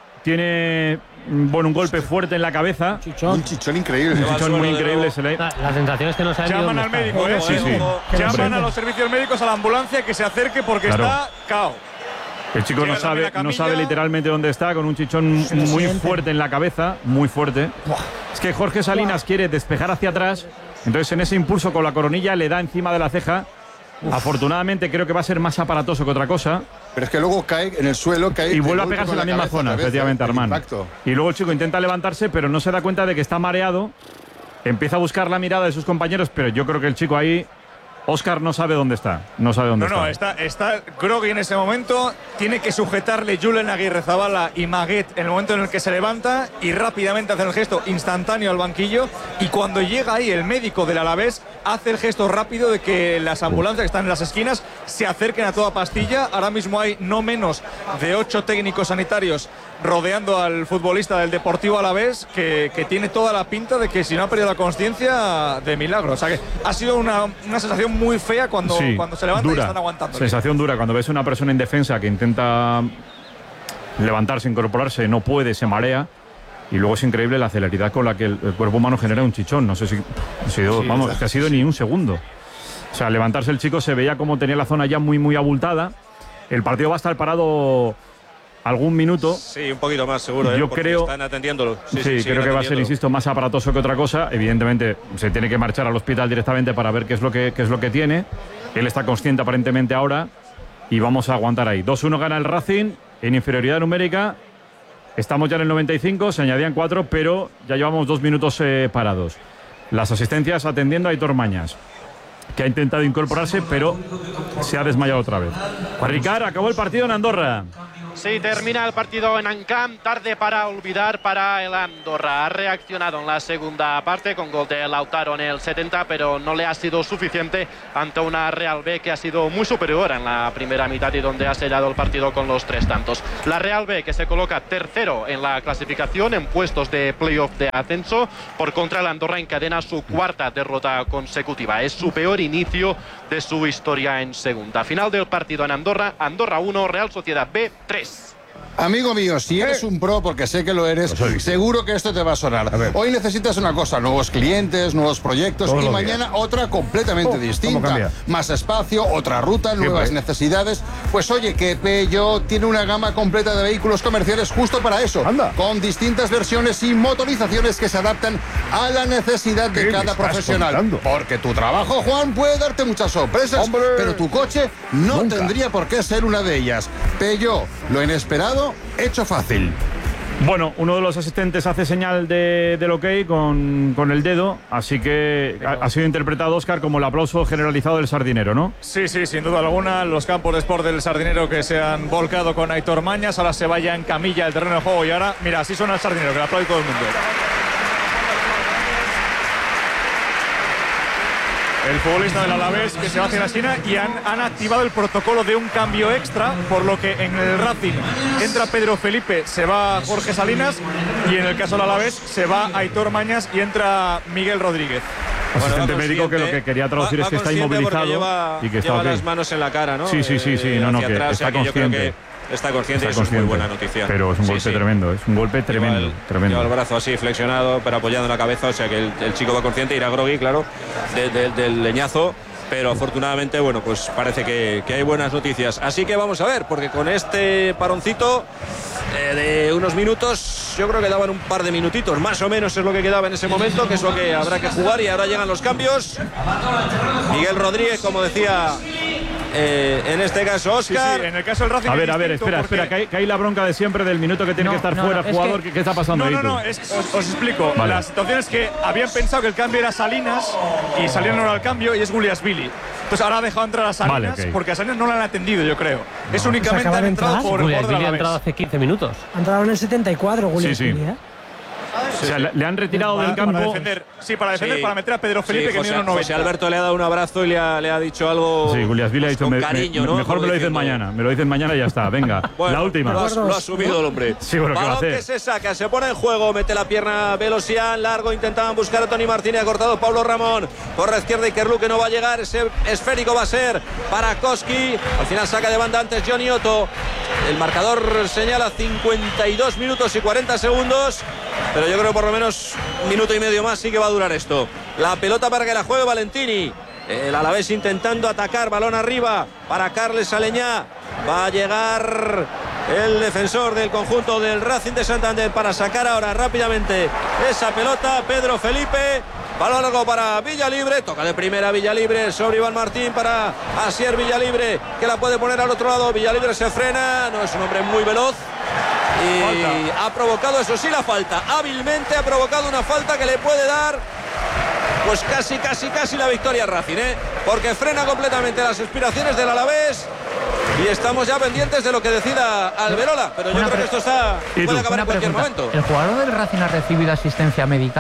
A: Tiene, bueno, un golpe fuerte en la cabeza.
H: Chichón. Un chichón increíble.
A: Un chichón muy increíble. Se le...
E: La, la sensación es que no saben
S: Llaman al médico, ¿eh?
A: Sí, sí.
S: Llaman a los servicios médicos, a la ambulancia, que se acerque porque claro. está cao.
A: El chico no sabe, no sabe literalmente dónde está, con un chichón muy fuerte en la cabeza, muy fuerte. Es que Jorge Salinas quiere despejar hacia atrás, entonces en ese impulso con la coronilla le da encima de la ceja. Uf. Afortunadamente creo que va a ser más aparatoso que otra cosa.
H: Pero es que luego cae en el suelo, cae
A: y vuelve a pegarse en la, la misma zona, cabeza, efectivamente, Armán. Y luego el chico intenta levantarse, pero no se da cuenta de que está mareado. Empieza a buscar la mirada de sus compañeros, pero yo creo que el chico ahí, Óscar, no sabe dónde está. No sabe dónde
S: no, no,
A: está.
S: No, está, está Grogui en ese momento. Tiene que sujetarle Julen Aguirre Zabala y Maguet en el momento en el que se levanta y rápidamente hace el gesto instantáneo al banquillo. Y cuando llega ahí el médico del Alavés, hace el gesto rápido de que las ambulancias que están en las esquinas se acerquen a toda pastilla. Ahora mismo hay no menos de ocho técnicos sanitarios rodeando al futbolista del Deportivo Alavés, que, que tiene toda la pinta de que si no ha perdido la consciencia, de milagro. O sea que ha sido una, una sensación muy fea cuando,
A: Sí,
S: cuando se levanta
A: dura.
S: y están aguantando.
A: Sensación dura cuando ves a una persona en defensa que intenta levantarse, incorporarse, no puede, se marea. Y luego es increíble la celeridad con la que el, el cuerpo humano genera un chichón. No sé si ha sido,
S: Sí,
A: vamos, es que ha sido ni un segundo. O sea, levantarse el chico se veía como tenía la zona ya muy, muy abultada. El partido va a estar parado algún minuto.
J: Sí, un poquito más seguro.
A: Yo
J: ¿eh? Porque
A: creo-
J: están atendiéndolo.
A: Sí,
J: Sí, sí, siguen
A: creo que va a ser,
J: atendiéndolo.
A: insisto, más aparatoso que otra cosa. Evidentemente, se tiene que marchar al hospital directamente para ver qué es lo que, qué es lo que tiene. Él está consciente aparentemente ahora y vamos a aguantar ahí. dos uno gana el Racing en inferioridad numérica. Estamos ya en el noventa y cinco, se añadían cuatro, pero ya llevamos dos minutos eh, parados. Las asistencias atendiendo a Aitor Mañas, que ha intentado incorporarse, pero se ha desmayado otra vez. Ricard, acabó el partido en Andorra.
G: Sí, termina el partido en Ancamp, tarde para olvidar para el Andorra. Ha reaccionado en la segunda parte con gol de Lautaro en el setenta, pero no le ha sido suficiente ante una Real B que ha sido muy superior en la primera mitad y donde ha sellado el partido con los tres tantos. La Real B que se coloca tercero en la clasificación en puestos de playoff de ascenso. Por contra, el Andorra encadena su cuarta derrota consecutiva. Es su peor inicio de su historia en segunda. Final del partido en Andorra, Andorra uno, Real Sociedad B tres.
B: Amigo mío, si eres un pro, porque sé que lo eres, seguro que esto te va a sonar. Hoy necesitas una cosa, nuevos clientes, nuevos proyectos
H: Todos
B: y
H: los
B: mañana
H: días.
B: otra completamente
H: Oh, ¿cómo
B: distinta.
H: cambia?
B: Más espacio, otra ruta, nuevas
H: ¿eh?
B: necesidades. Pues oye, que Peugeot tiene una gama completa de vehículos comerciales justo para eso. Con distintas versiones y motorizaciones que se adaptan a la necesidad
H: ¿Qué
B: de
H: me
B: cada
H: estás
B: profesional.
H: contando?
B: Porque tu trabajo, Juan, puede darte muchas sorpresas,
H: ¡Hombre!
B: pero tu coche no
H: Nunca.
B: tendría por qué ser una de ellas. Peugeot, lo inesperado, hecho fácil.
A: Bueno, uno de los asistentes hace señal de, del ok con, con el dedo, así que ha, ha sido interpretado, Óscar, como el aplauso generalizado del sardinero, ¿no?
S: Sí, sí, sin duda alguna. Los campos de sport del Sardinero que se han volcado con Aitor Mañas. Ahora se vaya en camilla el terreno de juego y ahora, mira, así suena el Sardinero, que le aplaude todo el mundo. El futbolista del Alavés que se va hacia la esquina y han, han activado el protocolo de un cambio extra, por lo que en el Racing entra Pedro Felipe, se va Jorge Salinas y en el caso del Alavés se va Aitor Mañas y entra Miguel Rodríguez.
A: Asistente
J: va
A: médico que lo que quería traducir
J: va-
A: es que
J: va
A: está
J: consciente
A: inmovilizado
J: porque lleva,
A: y que está
J: lleva
A: ok.
J: las manos en la cara, ¿no?
A: Sí, sí, sí, sí,
J: Eh,
A: no, no,
J: hacia
A: que
J: atrás,
A: está
J: o sea que yo creo
A: consciente.
J: que está consciente
A: Está
J: y eso es muy
A: consciente,
J: buena noticia.
A: pero es un
J: Sí,
A: golpe
J: sí.
A: tremendo, es un golpe tremendo,
J: Lleva el,
A: tremendo.
J: lleva el brazo así flexionado, pero apoyado en la cabeza, o sea que el, el chico va consciente, irá grogui, claro, de- de- del leñazo. Pero afortunadamente, bueno, pues parece que, que hay buenas noticias. Así que vamos a ver, porque con este paroncito eh, de unos minutos, yo creo que daban un par de minutitos, más o menos es lo que quedaba en ese momento, que es lo que habrá que jugar y ahora llegan los cambios. Miguel Rodríguez, como decía, eh, en este caso Óscar.
S: Sí, sí, en el caso del Racing
A: A
S: es
A: ver, a ver,
S: distinto
A: espera,
S: porque-
A: espera, que hay, que hay la bronca de siempre del minuto que tiene
S: No,
A: que estar
S: no,
A: fuera
S: no, es
A: jugador.
S: que-
A: ¿Qué, qué está pasando
S: No,
A: ahí
S: no,
A: tú?
S: no, es- os, os explico.
A: Vale.
S: La situación es que habían pensado que el cambio era Salinas y salieron ahora al cambio y es Guliasvili. Entonces ahora ha dejado entrar a Salinas
A: Vale, ok.
S: porque a Salinas no le han atendido, yo creo. Es
U: ¿Se
S: únicamente
U: acaba
S: han
U: de
S: entrado
U: entrar?
S: por, por de la
E: ha entrado hace quince minutos.
U: Ha entrado en el setenta y cuatro, William.
A: Sí, sí.
U: ¿eh?
A: O sea, le, le han retirado
S: Para-
A: del campo.
S: Para defender, sí, para defender,
J: Sí.
S: para meter a Pedro Felipe,
J: Sí,
S: que
J: José,
S: mide unos
J: José noventa.
S: noventa.
J: Alberto le ha dado un abrazo y le ha, le ha dicho algo
A: Sí, Guliasvili ha
J: pues,
A: dicho,
J: con
A: me-
J: cariño,
A: me-
J: ¿no?
A: mejor me lo dices
J: diciendo,
A: mañana, me lo dices mañana y ya está, venga,
J: Bueno,
A: la última.
J: Lo ha, lo ha asumido el hombre.
A: Sí, bueno, ¿qué va a
J: Balón que
A: hacer?
J: se saca, se pone en juego, mete la pierna Velosian, largo, intentaban buscar a Tony Martínez, ha cortado Pablo Ramón, por la izquierda Ikerlu que no va a llegar, ese esférico va a ser para Koski, al final saca de banda antes Johnny Otto, el marcador señala cincuenta y dos minutos y cuarenta segundos, pero yo creo que por lo menos un minuto y medio más sí que va a durar esto. La pelota para que la juegue Valentini. El Alavés intentando atacar, balón arriba para Carles Aleñá. Va a llegar el defensor del conjunto del Racing de Santander para sacar ahora rápidamente esa pelota. Pedro Felipe. Balón largo para Villalibre. Toca de primera Villalibre sobre Iván Martín para Asier Villalibre, que la puede poner al otro lado. Villalibre se frena. No es un hombre muy veloz. Y ha provocado, eso sí, la falta. Hábilmente ha provocado una falta que le puede dar pues casi, casi, casi la victoria a Racing, ¿eh? Porque frena completamente las aspiraciones del Alavés y estamos ya pendientes de lo que decida Alberola, pero yo
T: Una
J: creo que
T: pre-
J: esto está,
A: ¿Y tú?
J: puede acabar
T: Una
J: en cualquier
T: pregunta.
J: momento.
T: ¿El jugador del Racing ha recibido asistencia médica?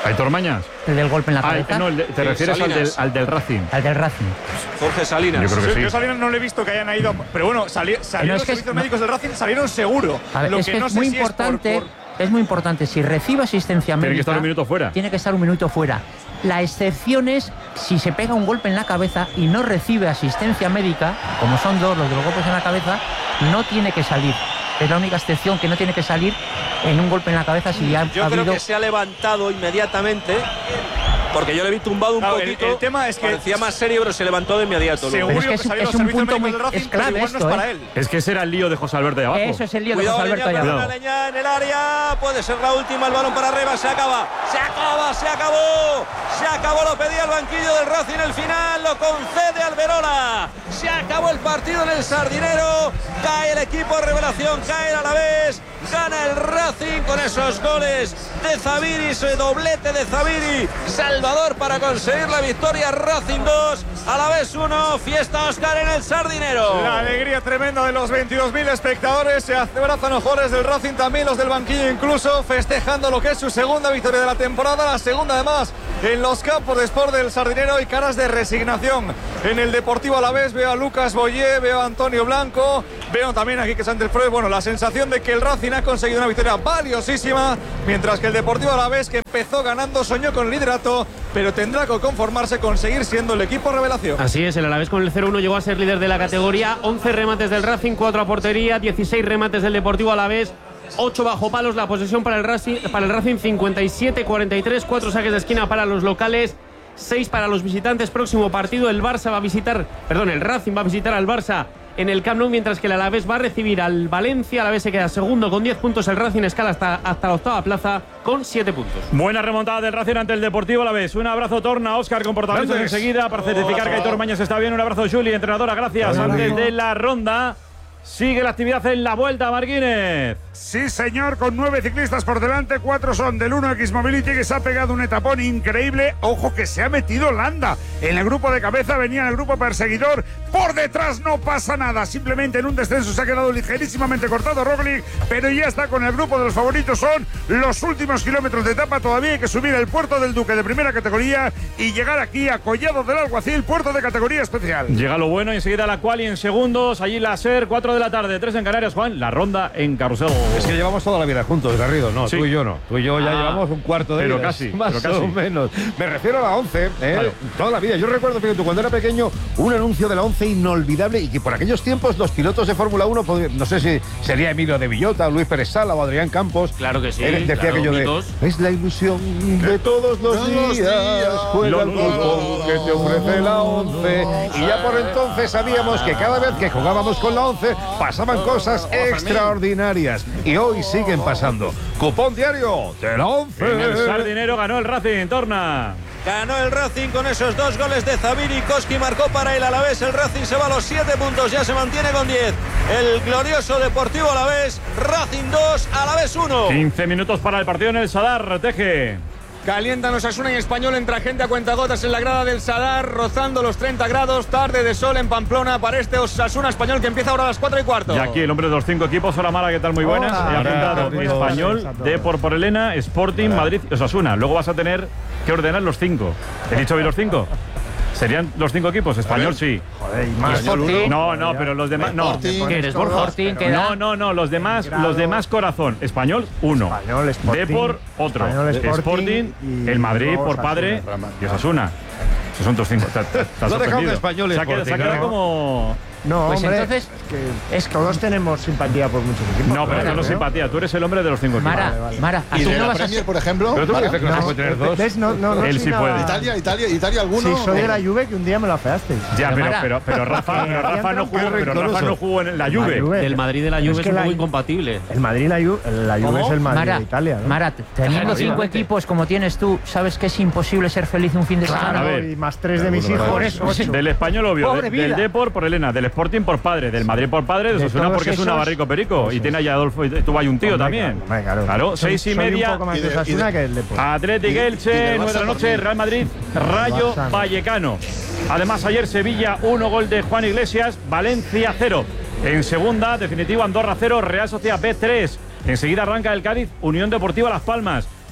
A: Aitor Mañas.
T: El del golpe en la cabeza.
A: Ah, no, el de, te
T: Sí,
A: refieres al del, al del Racing.
T: Al del Racing.
J: Jorge Salinas.
A: Yo creo que
S: Yo,
A: sí.
S: yo Salinas no le he visto que hayan ido, pero bueno, sali, salieron
T: No, es
S: los
T: que es-
S: servicios
T: no.
S: médicos del Racing, salieron seguro.
T: A ver,
S: Lo
T: es
S: que
T: que
S: no
T: es
S: sé
T: muy
S: si es por-
T: importante.
S: por-
T: Es muy importante, si recibe asistencia médica...
A: Tiene que estar un minuto fuera.
T: Tiene que estar un minuto fuera. La excepción es si se pega un golpe en la cabeza y no recibe asistencia médica, como son dos los de los golpes en la cabeza, no tiene que salir. Es la única excepción que no tiene que salir en un golpe en la cabeza si ya
J: Yo
T: ha
J: creo
T: habido...
J: que se ha levantado inmediatamente. Porque yo le vi tumbado un
S: Claro, el-
J: poquito.
S: el tema es que-
J: parecía más serio, pero se levantó de inmediato. luego.
T: Pero es que es, es un punto muy es clave esto, ¿eh?
A: Es que ese era el lío de José Alberto de abajo.
T: Eso es el lío
J: Cuidado,
T: de José Alberto
J: Leña,
T: allá
J: perdona,
T: abajo.
J: Leña en el área. Puede ser la última. El balón para arriba. Se acaba. Se acaba. Se acabó. Se acabó. Lo pedía el banquillo del Racing. El final lo concede Alberola. Se acabó el partido en el Sardinero. Cae el equipo revelación. Cae a la vez. Gana el Racing con esos goles de Zabiri. Ese doblete de Zabiri. Salvador para conseguir la victoria. Racing dos. A la vez uno. Fiesta Oscar en el Sardinero.
S: La alegría tremenda de los veintidós mil espectadores. Se abrazan los jugadores del Racing, también los del banquillo incluso, festejando lo que es su segunda victoria de la temporada, la segunda además en los campos de Sport del Sardinero, y caras de resignación en el Deportivo Alavés. Veo a Lucas Boyé, veo a Antonio Blanco, veo también aquí que Santel Freud. Bueno, la sensación de que el Racing ha conseguido una victoria valiosísima, mientras que el Deportivo Alavés, que empezó ganando, soñó con el liderato, pero tendrá que conformarse con seguir siendo el equipo revelación.
E: Así es, el Alavés con el cero uno llegó a ser líder de la categoría. once remates del Racing, cuatro a portería, dieciséis remates del Deportivo Alavés, ocho bajo palos. La posesión para el Racing, para el Racing cincuenta y siete cuarenta y tres, cuatro saques de esquina para los locales, seis para los visitantes. Próximo partido el Barça va a visitar, perdón, el Racing va a visitar al Barça en el Camp Nou, mientras que el Alavés va a recibir al Valencia. Alavés se queda segundo con diez puntos, el Racing escala hasta, hasta la octava plaza con siete puntos.
A: Buena remontada del Racing ante el Deportivo Alavés. Un abrazo, Torna, Óscar, comportamientos
S: Gracias.
A: enseguida para certificar que Aitor Mañas está bien. Un abrazo, Juli, entrenadora, gracias. Antes de la ronda, sigue la actividad en la Vuelta, Marquínez.
I: Sí, señor, con nueve ciclistas por delante, cuatro son del uno X Mobility, que se ha pegado un etapón increíble. Ojo que se ha metido Landa en el grupo de cabeza, venía en el grupo perseguidor. Por detrás no pasa nada, simplemente en un descenso se ha quedado ligerísimamente cortado Roglic, pero ya está con el grupo de los favoritos. Son los últimos kilómetros de etapa, todavía hay que subir el Puerto del Duque de primera categoría y llegar aquí a Collado del Alguacil, puerto de categoría especial.
A: Llega lo bueno y enseguida la quali en segundos. Allí la SER, cuatro de la tarde, tres en Canarias, Juan. La ronda en Carrusel.
H: Es que llevamos toda la vida juntos, Garrido. No,
A: Sí.
H: tú y yo no. Tú y yo ya
A: Ah,
H: llevamos un cuarto de
A: pero
H: vida,
A: casi,
H: más
A: pero casi.
H: o menos. Me refiero a la once, ¿eh?
A: Vale.
H: Toda la vida. Yo recuerdo, fíjate, cuando era pequeño, un anuncio de la once inolvidable, y que por aquellos tiempos los pilotos de Fórmula uno, podían- no sé si sería Emilio de Villota, Luis Pérez Sala o Adrián Campos.
E: Claro que sí,
H: Él decía
E: claro,
H: aquello
E: mitos.
H: de: es la ilusión de todos los
B: Todos los
H: días,
B: días,
H: juega el
B: lo, lo,
H: fútbol
B: lo,
H: que te ofrece la once. Y ya por entonces sabíamos que cada vez que jugábamos con la once pasaban cosas extraordinarias, y hoy siguen pasando. Cupón diario de la once.
A: En el Sardinero ganó el Racing, Torna.
J: Ganó el Racing con esos dos goles de Zabiri. Koski marcó para el Alavés. El Racing se va a los siete puntos, ya se mantiene con diez. El glorioso Deportivo Alavés. Racing dos, Alavés uno.
A: quince minutos para el partido en el Sadar, Teje.
F: Calientan Osasuna y Español, entra gente a cuentagotas en la grada del Sadar, rozando los treinta grados, tarde de sol en Pamplona para este Osasuna Español que empieza ahora a las cuatro y cuarto.
A: Y aquí el hombre de los cinco equipos. Hola, Mara, ¿qué tal? Muy buenas.
F: Hola.
A: He apuntado
F: Hola.
A: Español, Depor por Elena, Sporting, Madrid y Osasuna. Luego vas a tener que ordenar los cinco. ¿He dicho bien los cinco? ¿Serían los cinco equipos? Español sí.
K: Joder, y más Sporting.
A: No, no, pero los demás no.
K: Sporting.
T: ¿Qué eres, Borja? Sporting, ¿qué da?
A: No, no, no, los demás, los demás corazón. Español, uno.
K: Español, Sporting.
A: Depor, otro.
K: Español, Sporting
A: Sporting,
K: y
A: el Madrid
K: luego
A: por padre
K: Osasuna.
A: y Osasuna. Esos son tus cinco. Te- te- te has
H: Lo ha dejado
A: sorprendido.
H: de Español y
A: Se ha quedado- se ha quedado
H: Sporting, ¿no?
A: como...
K: No,
T: Pues
K: hombre,
T: entonces-
K: que es que todos tenemos simpatía por muchos equipos.
A: No, pero
K: claro,
A: esto no es
K: ¿no?
A: simpatía. Tú eres el hombre de los cinco equipos.
T: Mara, Mara,
B: ¿Y
T: tú
B: de
T: no
B: la
T: vas a
B: Premier,
T: ser...
B: por ejemplo?
H: Pero tú
B: Mara?
H: dices que no se puede tener dos.
K: ¿Ves? No, no, no
A: Él
K: soy
A: sí
K: nada-
A: puede.
B: Italia, Italia, Italia, ¿alguno?
K: Sí, soy de
B: ¿O?
K: la Juve, que un día me lo afeaste.
A: Ya,
T: Pero
A: pero,
T: Mara-
A: pero, pero Rafa, pero Rafa no jugó, pero Rafa no jugó en la Juve.
E: Del Madrid y de la Juve
K: Es
E: es,
K: que
E: un
K: la-
E: poco incompatible.
K: El Madrid y la Juve, la Juve es el Madrid
T: Mara,
K: de Italia, ¿no?
T: Mara, teniendo
E: Claro,
T: cinco
E: obviamente.
T: equipos como tienes tú, ¿sabes que es imposible ser feliz un fin de semana?
A: A
K: Claro,
A: ver.
K: y más tres de mis hijos.
T: Por eso, ocho.
A: Del Español, obvio.
K: Pobre
A: de-
K: vida.
A: del Depor por Elena. Del Sporting por padre. Del Madrid por padre. De
K: De
A: Osasuna
K: todos
A: porque es un
K: esos-
A: navarrico perico. Y tiene allá Adolfo. Y tú hay un tío
K: Hombre,
A: también.
K: claro, claro.
A: Claro,
K: Soy-
A: seis y
K: soy
A: media.
K: un poco más
B: Y
K: de
B: de- y
K: Osasuna
B: de-
K: que el Depor.
A: Atlético
B: Y de- y
A: Elche,
B: del
A: nueve de
B: Barça
A: la noche,
B: también.
A: Real Madrid, Rayo
K: Barça no.
A: Vallecano. Además, ayer Sevilla, uno gol de Juan Iglesias, Valencia cero. En segunda, definitivo Andorra cero, Real Sociedad B tres. Enseguida arranca el Cádiz, Unión Deportiva Las Palmas.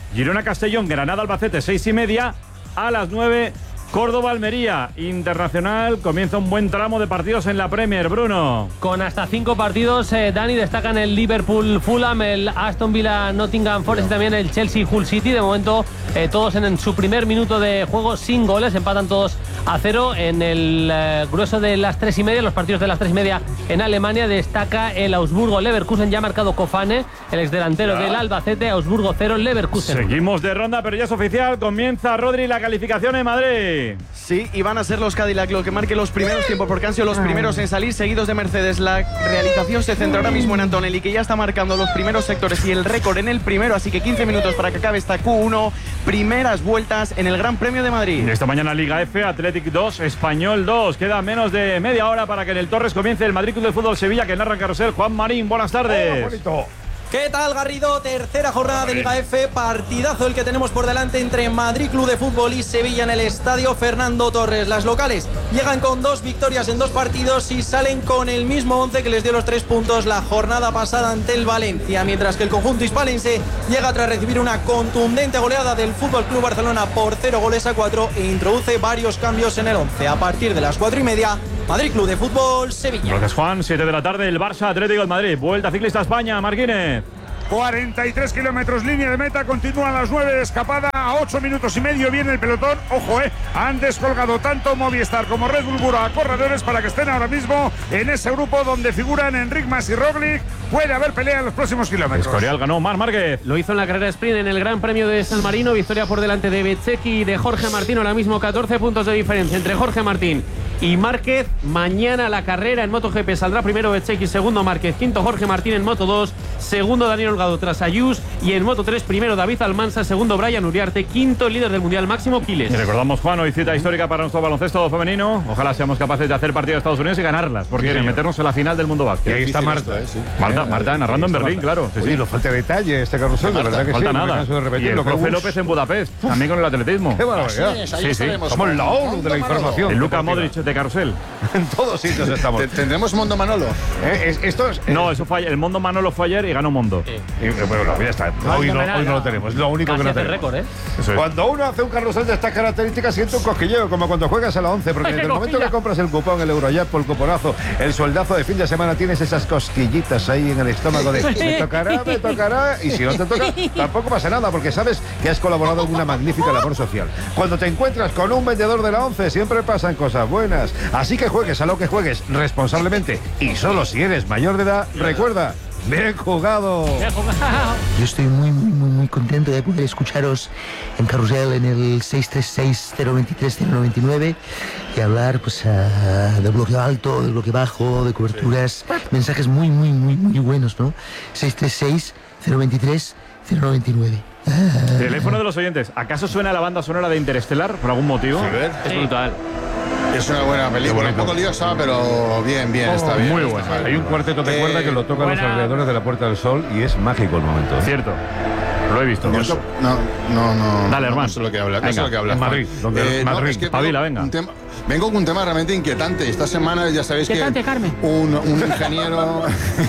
A: Girona-Castellón, Granada-Albacete, seis y media. A las nueve, Córdoba-Almería. Internacional, comienza un buen tramo de partidos en la Premier, Bruno.
E: Con hasta cinco partidos, eh, Dani, destacan el Liverpool-Fulham, el Aston Villa-Nottingham Forest y también el Chelsea-Hull City. De momento, eh, todos en, en su primer minuto de juego sin goles, empatan todos a cero. En el eh, grueso de las tres y media, los partidos de las tres y media en Alemania, destaca el Augsburgo-Leverkusen, ya ha marcado Kofane, el exdelantero ya. del Albacete. Augsburgo cero, Leverkusen.
A: Seguimos de ronda, pero ya es oficial, comienza Rodri la calificación en Madrid.
D: Sí, y van a ser los Cadillac los que marquen los primeros tiempos, porque han sido los primeros en salir, seguidos de Mercedes. La realización se centra ahora mismo en Antonelli, que ya está marcando los primeros sectores y el récord en el primero, así que quince minutos para que acabe esta Q uno. Primeras vueltas en el Gran Premio de Madrid.
A: Esta mañana Liga F, Athletic dos, Español dos. Queda menos de media hora para que en el Torres comience el Madrid Club de Fútbol Sevilla, que narra Carrusel. Juan Marín, buenas tardes.
C: Oh, ¿qué tal, Garrido? Tercera jornada de Liga F, partidazo el que tenemos por delante entre Madrid Club de Fútbol y Sevilla en el estadio Fernando Torres. Las locales llegan con dos victorias en dos partidos y salen con el mismo once que les dio los tres puntos la jornada pasada ante el Valencia, mientras que el conjunto hispalense llega tras recibir una contundente goleada del F C Barcelona por cero goles a cuatro e introduce varios cambios en el once. A partir de las cuatro y media, Madrid Club de Fútbol Sevilla.
A: Gracias, Juan. siete de la tarde, el Barça Atlético de Madrid. Vuelta ciclista a España, Marquínez.
I: cuarenta y tres kilómetros, línea de meta, continúan las nueve de escapada, a ocho minutos y medio viene el pelotón. Ojo, eh, han descolgado tanto Movistar como Red Bull Bura a corredores para que estén ahora mismo en ese grupo donde figuran Enric Mas y Roglic. Puede haber pelea en los próximos kilómetros.
A: Escorial ganó Marc Márquez.
E: Lo hizo en la carrera sprint en el Gran Premio de San Marino, victoria por delante de Bezzecchi y de Jorge Martín. Ahora mismo catorce puntos de diferencia entre Jorge Martín y Márquez. Mañana la carrera en MotoGP saldrá primero Bezzecchi, segundo Márquez, quinto Jorge Martín en Moto dos, segundo Daniel Holgado tras Ayús, y en Moto tres primero David Almansa, segundo Brian Uriarte, quinto el líder del Mundial Máximo Quiles.
A: Y recordamos, Juan, hoy cita histórica para nuestro baloncesto femenino. Ojalá seamos capaces de hacer partido de Estados Unidos y ganarlas, porque sí, meternos en la final del mundo básquet.
H: Y ahí está Marta.
A: ¿eh? Sí. Marta, Marta narrando en Berlín, claro. Sí,
H: Oye,
A: sí.
H: no falta detalle este carrusel, de verdad que
A: falta
H: sí.
A: nada.
H: De
A: y el profe López en Budapest, Uf. también con el atletismo.
H: Qué barbaridad.
A: Sí, sí.
H: Somos la ONU de la información.
A: El Luka Modric de carrusel.
H: En todos sitios estamos.
B: ¿Tendremos Mondo Manolo?
H: ¿Eh? Es, esto es, eh.
A: No, eso fue ayer. El Mondo Manolo fue ayer y ganó Mondo.
H: Sí. Y, bueno, ya está. Hoy no, hoy no lo tenemos. Es lo único
E: Casi
H: que no
E: hace
H: tenemos.
E: récord, ¿eh?
H: Eso es. Cuando uno hace un carrusel de estas características, siente un cosquilleo, como cuando juegas a la once, porque desde el momento que compras el cupón, el Eurojackpot, el cuponazo, el sueldazo de fin de semana, tienes esas cosquillitas ahí en el estómago de me tocará, me tocará, y si no te toca, tampoco pasa nada, porque sabes que has colaborado en una magnífica labor social. Cuando te encuentras con un vendedor de la once, siempre pasan cosas buenas. Así que juegues a lo que juegues responsablemente, y solo si eres mayor de edad, recuerda, bien jugado.
E: Bien jugado.
V: Yo estoy muy, muy, muy, muy contento de poder escucharos en Carrusel en el seis tres seis, cero dos tres, cero nueve nueve y hablar pues uh, de bloque alto, de bloque bajo, de coberturas, mensajes muy, muy, muy, muy buenos, ¿no? seis tres seis, cero dos tres, cero nueve nueve. Ah.
A: Teléfono de los oyentes. ¿Acaso suena la banda sonora de Interestelar por algún motivo?
B: Sí.
A: Es brutal.
B: Es una buena película, un poco liosa, pero bien, bien, está bien.
H: Muy
B: está
H: buena.
B: bien.
H: Hay un cuarteto de
B: Eh,
H: cuerda que lo tocan
B: buena.
H: los alrededores de la Puerta del Sol y es mágico el momento. ¿eh?
A: Cierto. Lo he visto.
B: No, no, no, no.
A: Dale,
B: no,
A: hermano.
B: No sé lo que habla.
A: Venga,
B: no sé lo que habla.
H: en Madrid, donde-
B: Eh, no,
H: Madrid.
B: es que
A: Pabila,
B: vengo,
A: venga.
B: un tema, vengo con un tema realmente inquietante. Esta semana ya sabéis
T: Inquietante,
B: que
T: Carmen.
B: un, un ingeniero,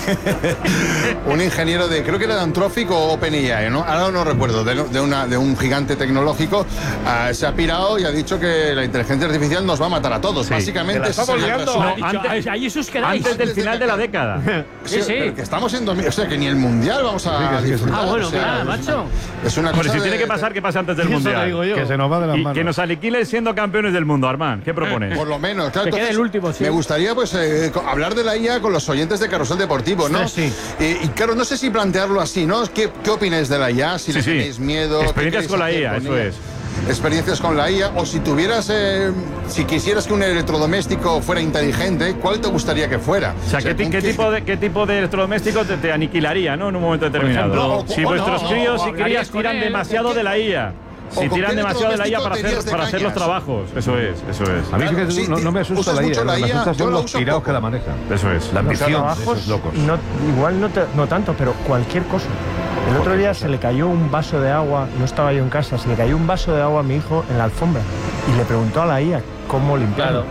B: un ingeniero de, creo que era de Anthropic o OpenAI, ¿no? Ahora no recuerdo, de, de, una, de un gigante tecnológico, uh, se ha pirado y ha dicho que la inteligencia artificial nos va a matar a todos.
H: Sí,
B: Básicamente,
H: te la estamos
B: sí,
H: liando.
B: eso.
A: No,
E: dicho,
A: antes,
E: ahí sus quedáis.
A: antes del final de la década.
B: Sí,
E: Sí, sí.
B: pero que estamos en dos mil, o sea, que ni el mundial vamos a
H: Sí, que sí, que sí.
B: disfrutar.
E: Ah, bueno,
B: o sea,
E: mira,
B: es-
E: macho.
B: Es una
A: Hombre,
B: cosa
A: si tiene
B: de-
A: que pasar, que pase antes del
E: Eso
A: mundial.
E: digo yo.
H: Que se nos va de las
A: Y
H: manos.
A: que nos aniquilen siendo campeones del mundo, Armán. ¿Qué propones?
B: Por lo menos, claro.
E: Que quede
B: entonces,
E: el último, sí.
B: Me gustaría pues eh, co- hablar de la I A con los oyentes de Carrusel Deportivo, ¿no?
E: Sí, sí.
B: Eh, y claro, no sé si plantearlo así, ¿no? ¿Qué, qué opináis de la I A? Si
A: Sí,
B: le
A: sí.
B: tenéis miedo. ¿qué
A: Experiencias
B: queréis
A: con la
B: hacer
A: I A,
B: con
A: eso
B: ella?
A: es.
B: Experiencias con la I A, o si tuvieras, eh, si quisieras que un electrodoméstico fuera inteligente, ¿cuál te gustaría que fuera?
A: O sea, ¿qué, ti-
B: ¿con
A: qué tipo de, ¿qué tipo de electrodoméstico te, te aniquilaría, ¿no? En un momento determinado.
B: ejemplo, o-
A: si
B: o
A: vuestros
B: no,
A: críos
B: o
A: y
B: hablarías
A: crías
E: con
A: tiran
E: él,
A: demasiado
B: ¿con qué-
A: de la I A.
B: o
A: Si
B: con
A: tiran
B: qué
A: demasiado de la I A para
B: electrodoméstico te
A: hacer,
B: irías de
A: para hacer los
B: cañas?
A: trabajos. Eso es, eso es.
H: A mí
B: Claro,
H: fíjate,
B: sí,
H: no, no me
B: usas
H: asusta la I A,
B: mucho la
H: me
B: I A,
H: asusta
B: yo
H: son
B: la
H: los
B: uso
H: tirados
B: poco.
H: que la manejan.
A: Eso es.
H: La ambición de
W: trabajos,
H: esos locos.
W: no, igual no, te- no tanto, pero cualquier cosa. El otro día se le cayó un vaso de agua, no estaba yo en casa, se le cayó un vaso de agua a mi hijo en la alfombra y le preguntó a la I A cómo limpiarlo.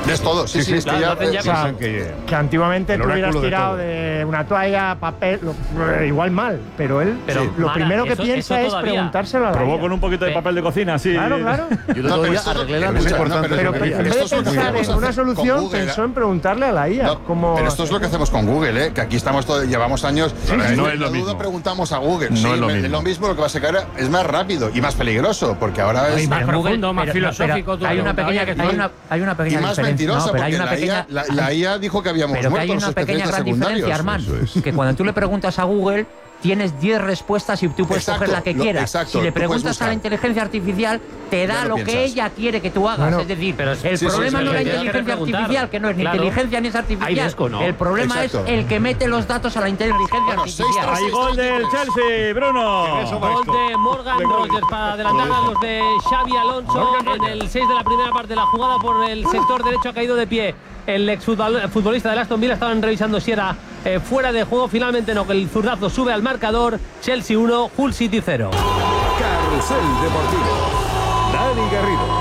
B: Es todo, sí, sí, es que ya,
W: O sea, que antiguamente
H: El
W: tú hubieras
H: oráculo de
W: tirado
H: todo.
W: de, una toalla, papel, lo- igual mal, pero él
A: Pero,
W: sí, lo
A: Mara,
W: primero que
A: eso-
W: piensa
A: eso
W: es
A: todavía.
W: preguntárselo a la
A: Probó
W: I A.
A: con un poquito de papel de cocina, sí.
W: Claro, claro.
L: Yo el otro día arreglé la
B: Escucha,
L: mesa.
B: no, pero-
W: Pero
B: pero
W: en vez
B: esto
W: de
B: es lo que
W: pensar
B: podemos
W: en una
B: hacer con
W: solución,
B: Google,
W: pensó en preguntarle a la I A.
B: No,
W: cómo
B: pero esto es lo que hacemos con Google, ¿eh? Que aquí estamos todos, llevamos años.
A: sí,
B: Eh,
A: no
B: la
A: es lo
B: duda
A: mismo.
B: preguntamos a Google.
A: No
B: sí,
A: es lo
B: me-
A: mismo.
B: es lo mismo, lo que va a sacar es más rápido y más peligroso, porque ahora es.
T: Más
Q: profundo, más
T: pero-
Q: filosófico,
T: pero hay
Q: tú
T: una
Q: preguntas,
T: pequeña,
Q: oye, que
T: hay
Q: tú-
T: una, hay una
B: Y
T: pequeña
B: más
T: diferencia.
B: mentirosa,
T: No, pero hay
B: porque
T: una
B: la,
T: pequeña,
B: I A, la, la I A dijo que habíamos
T: pero que
B: muerto
T: hay
B: los
T: una pequeña
B: especialistas
T: gran diferencia,
B: secundarios.
T: Armand,
B: Eso es.
T: que cuando tú le preguntas a Google tienes diez respuestas y tú puedes
B: Exacto,
T: coger la que
B: lo-
T: quieras.
B: exacto,
T: si le
B: tú puedes
T: preguntas a
B: buscar.
T: la inteligencia artificial, te da
B: Ya lo
T: lo que
B: piensas.
T: ella quiere que tú hagas.
W: Bueno,
T: es decir,
Q: pero
T: el
Q: sí,
B: sí,
T: problema
B: sí,
T: no es la
B: sí, sí,
T: inteligencia
Q: preguntar.
T: artificial, que no es ni
Q: Claro.
T: inteligencia ni es artificial.
Q: Desco, ¿no?
T: El problema
B: Exacto.
T: es el que mete los datos a la inteligencia
B: Bueno,
T: artificial.
B: seis, tres,
A: Hay gol del Chelsea, Bruno.
S: Gol
Q: de Morgan Rogers para adelantar a los de Xavi Alonso en el seis de la primera parte. La jugada por el sector derecho ha caído de pie. El exfutbolista del Aston Villa estaban revisando si era eh, fuera de juego. Finalmente no, que el zurdazo sube al marcador. Chelsea uno, Hull City cero.
M: Carrusel Deportivo. Dani Garrido.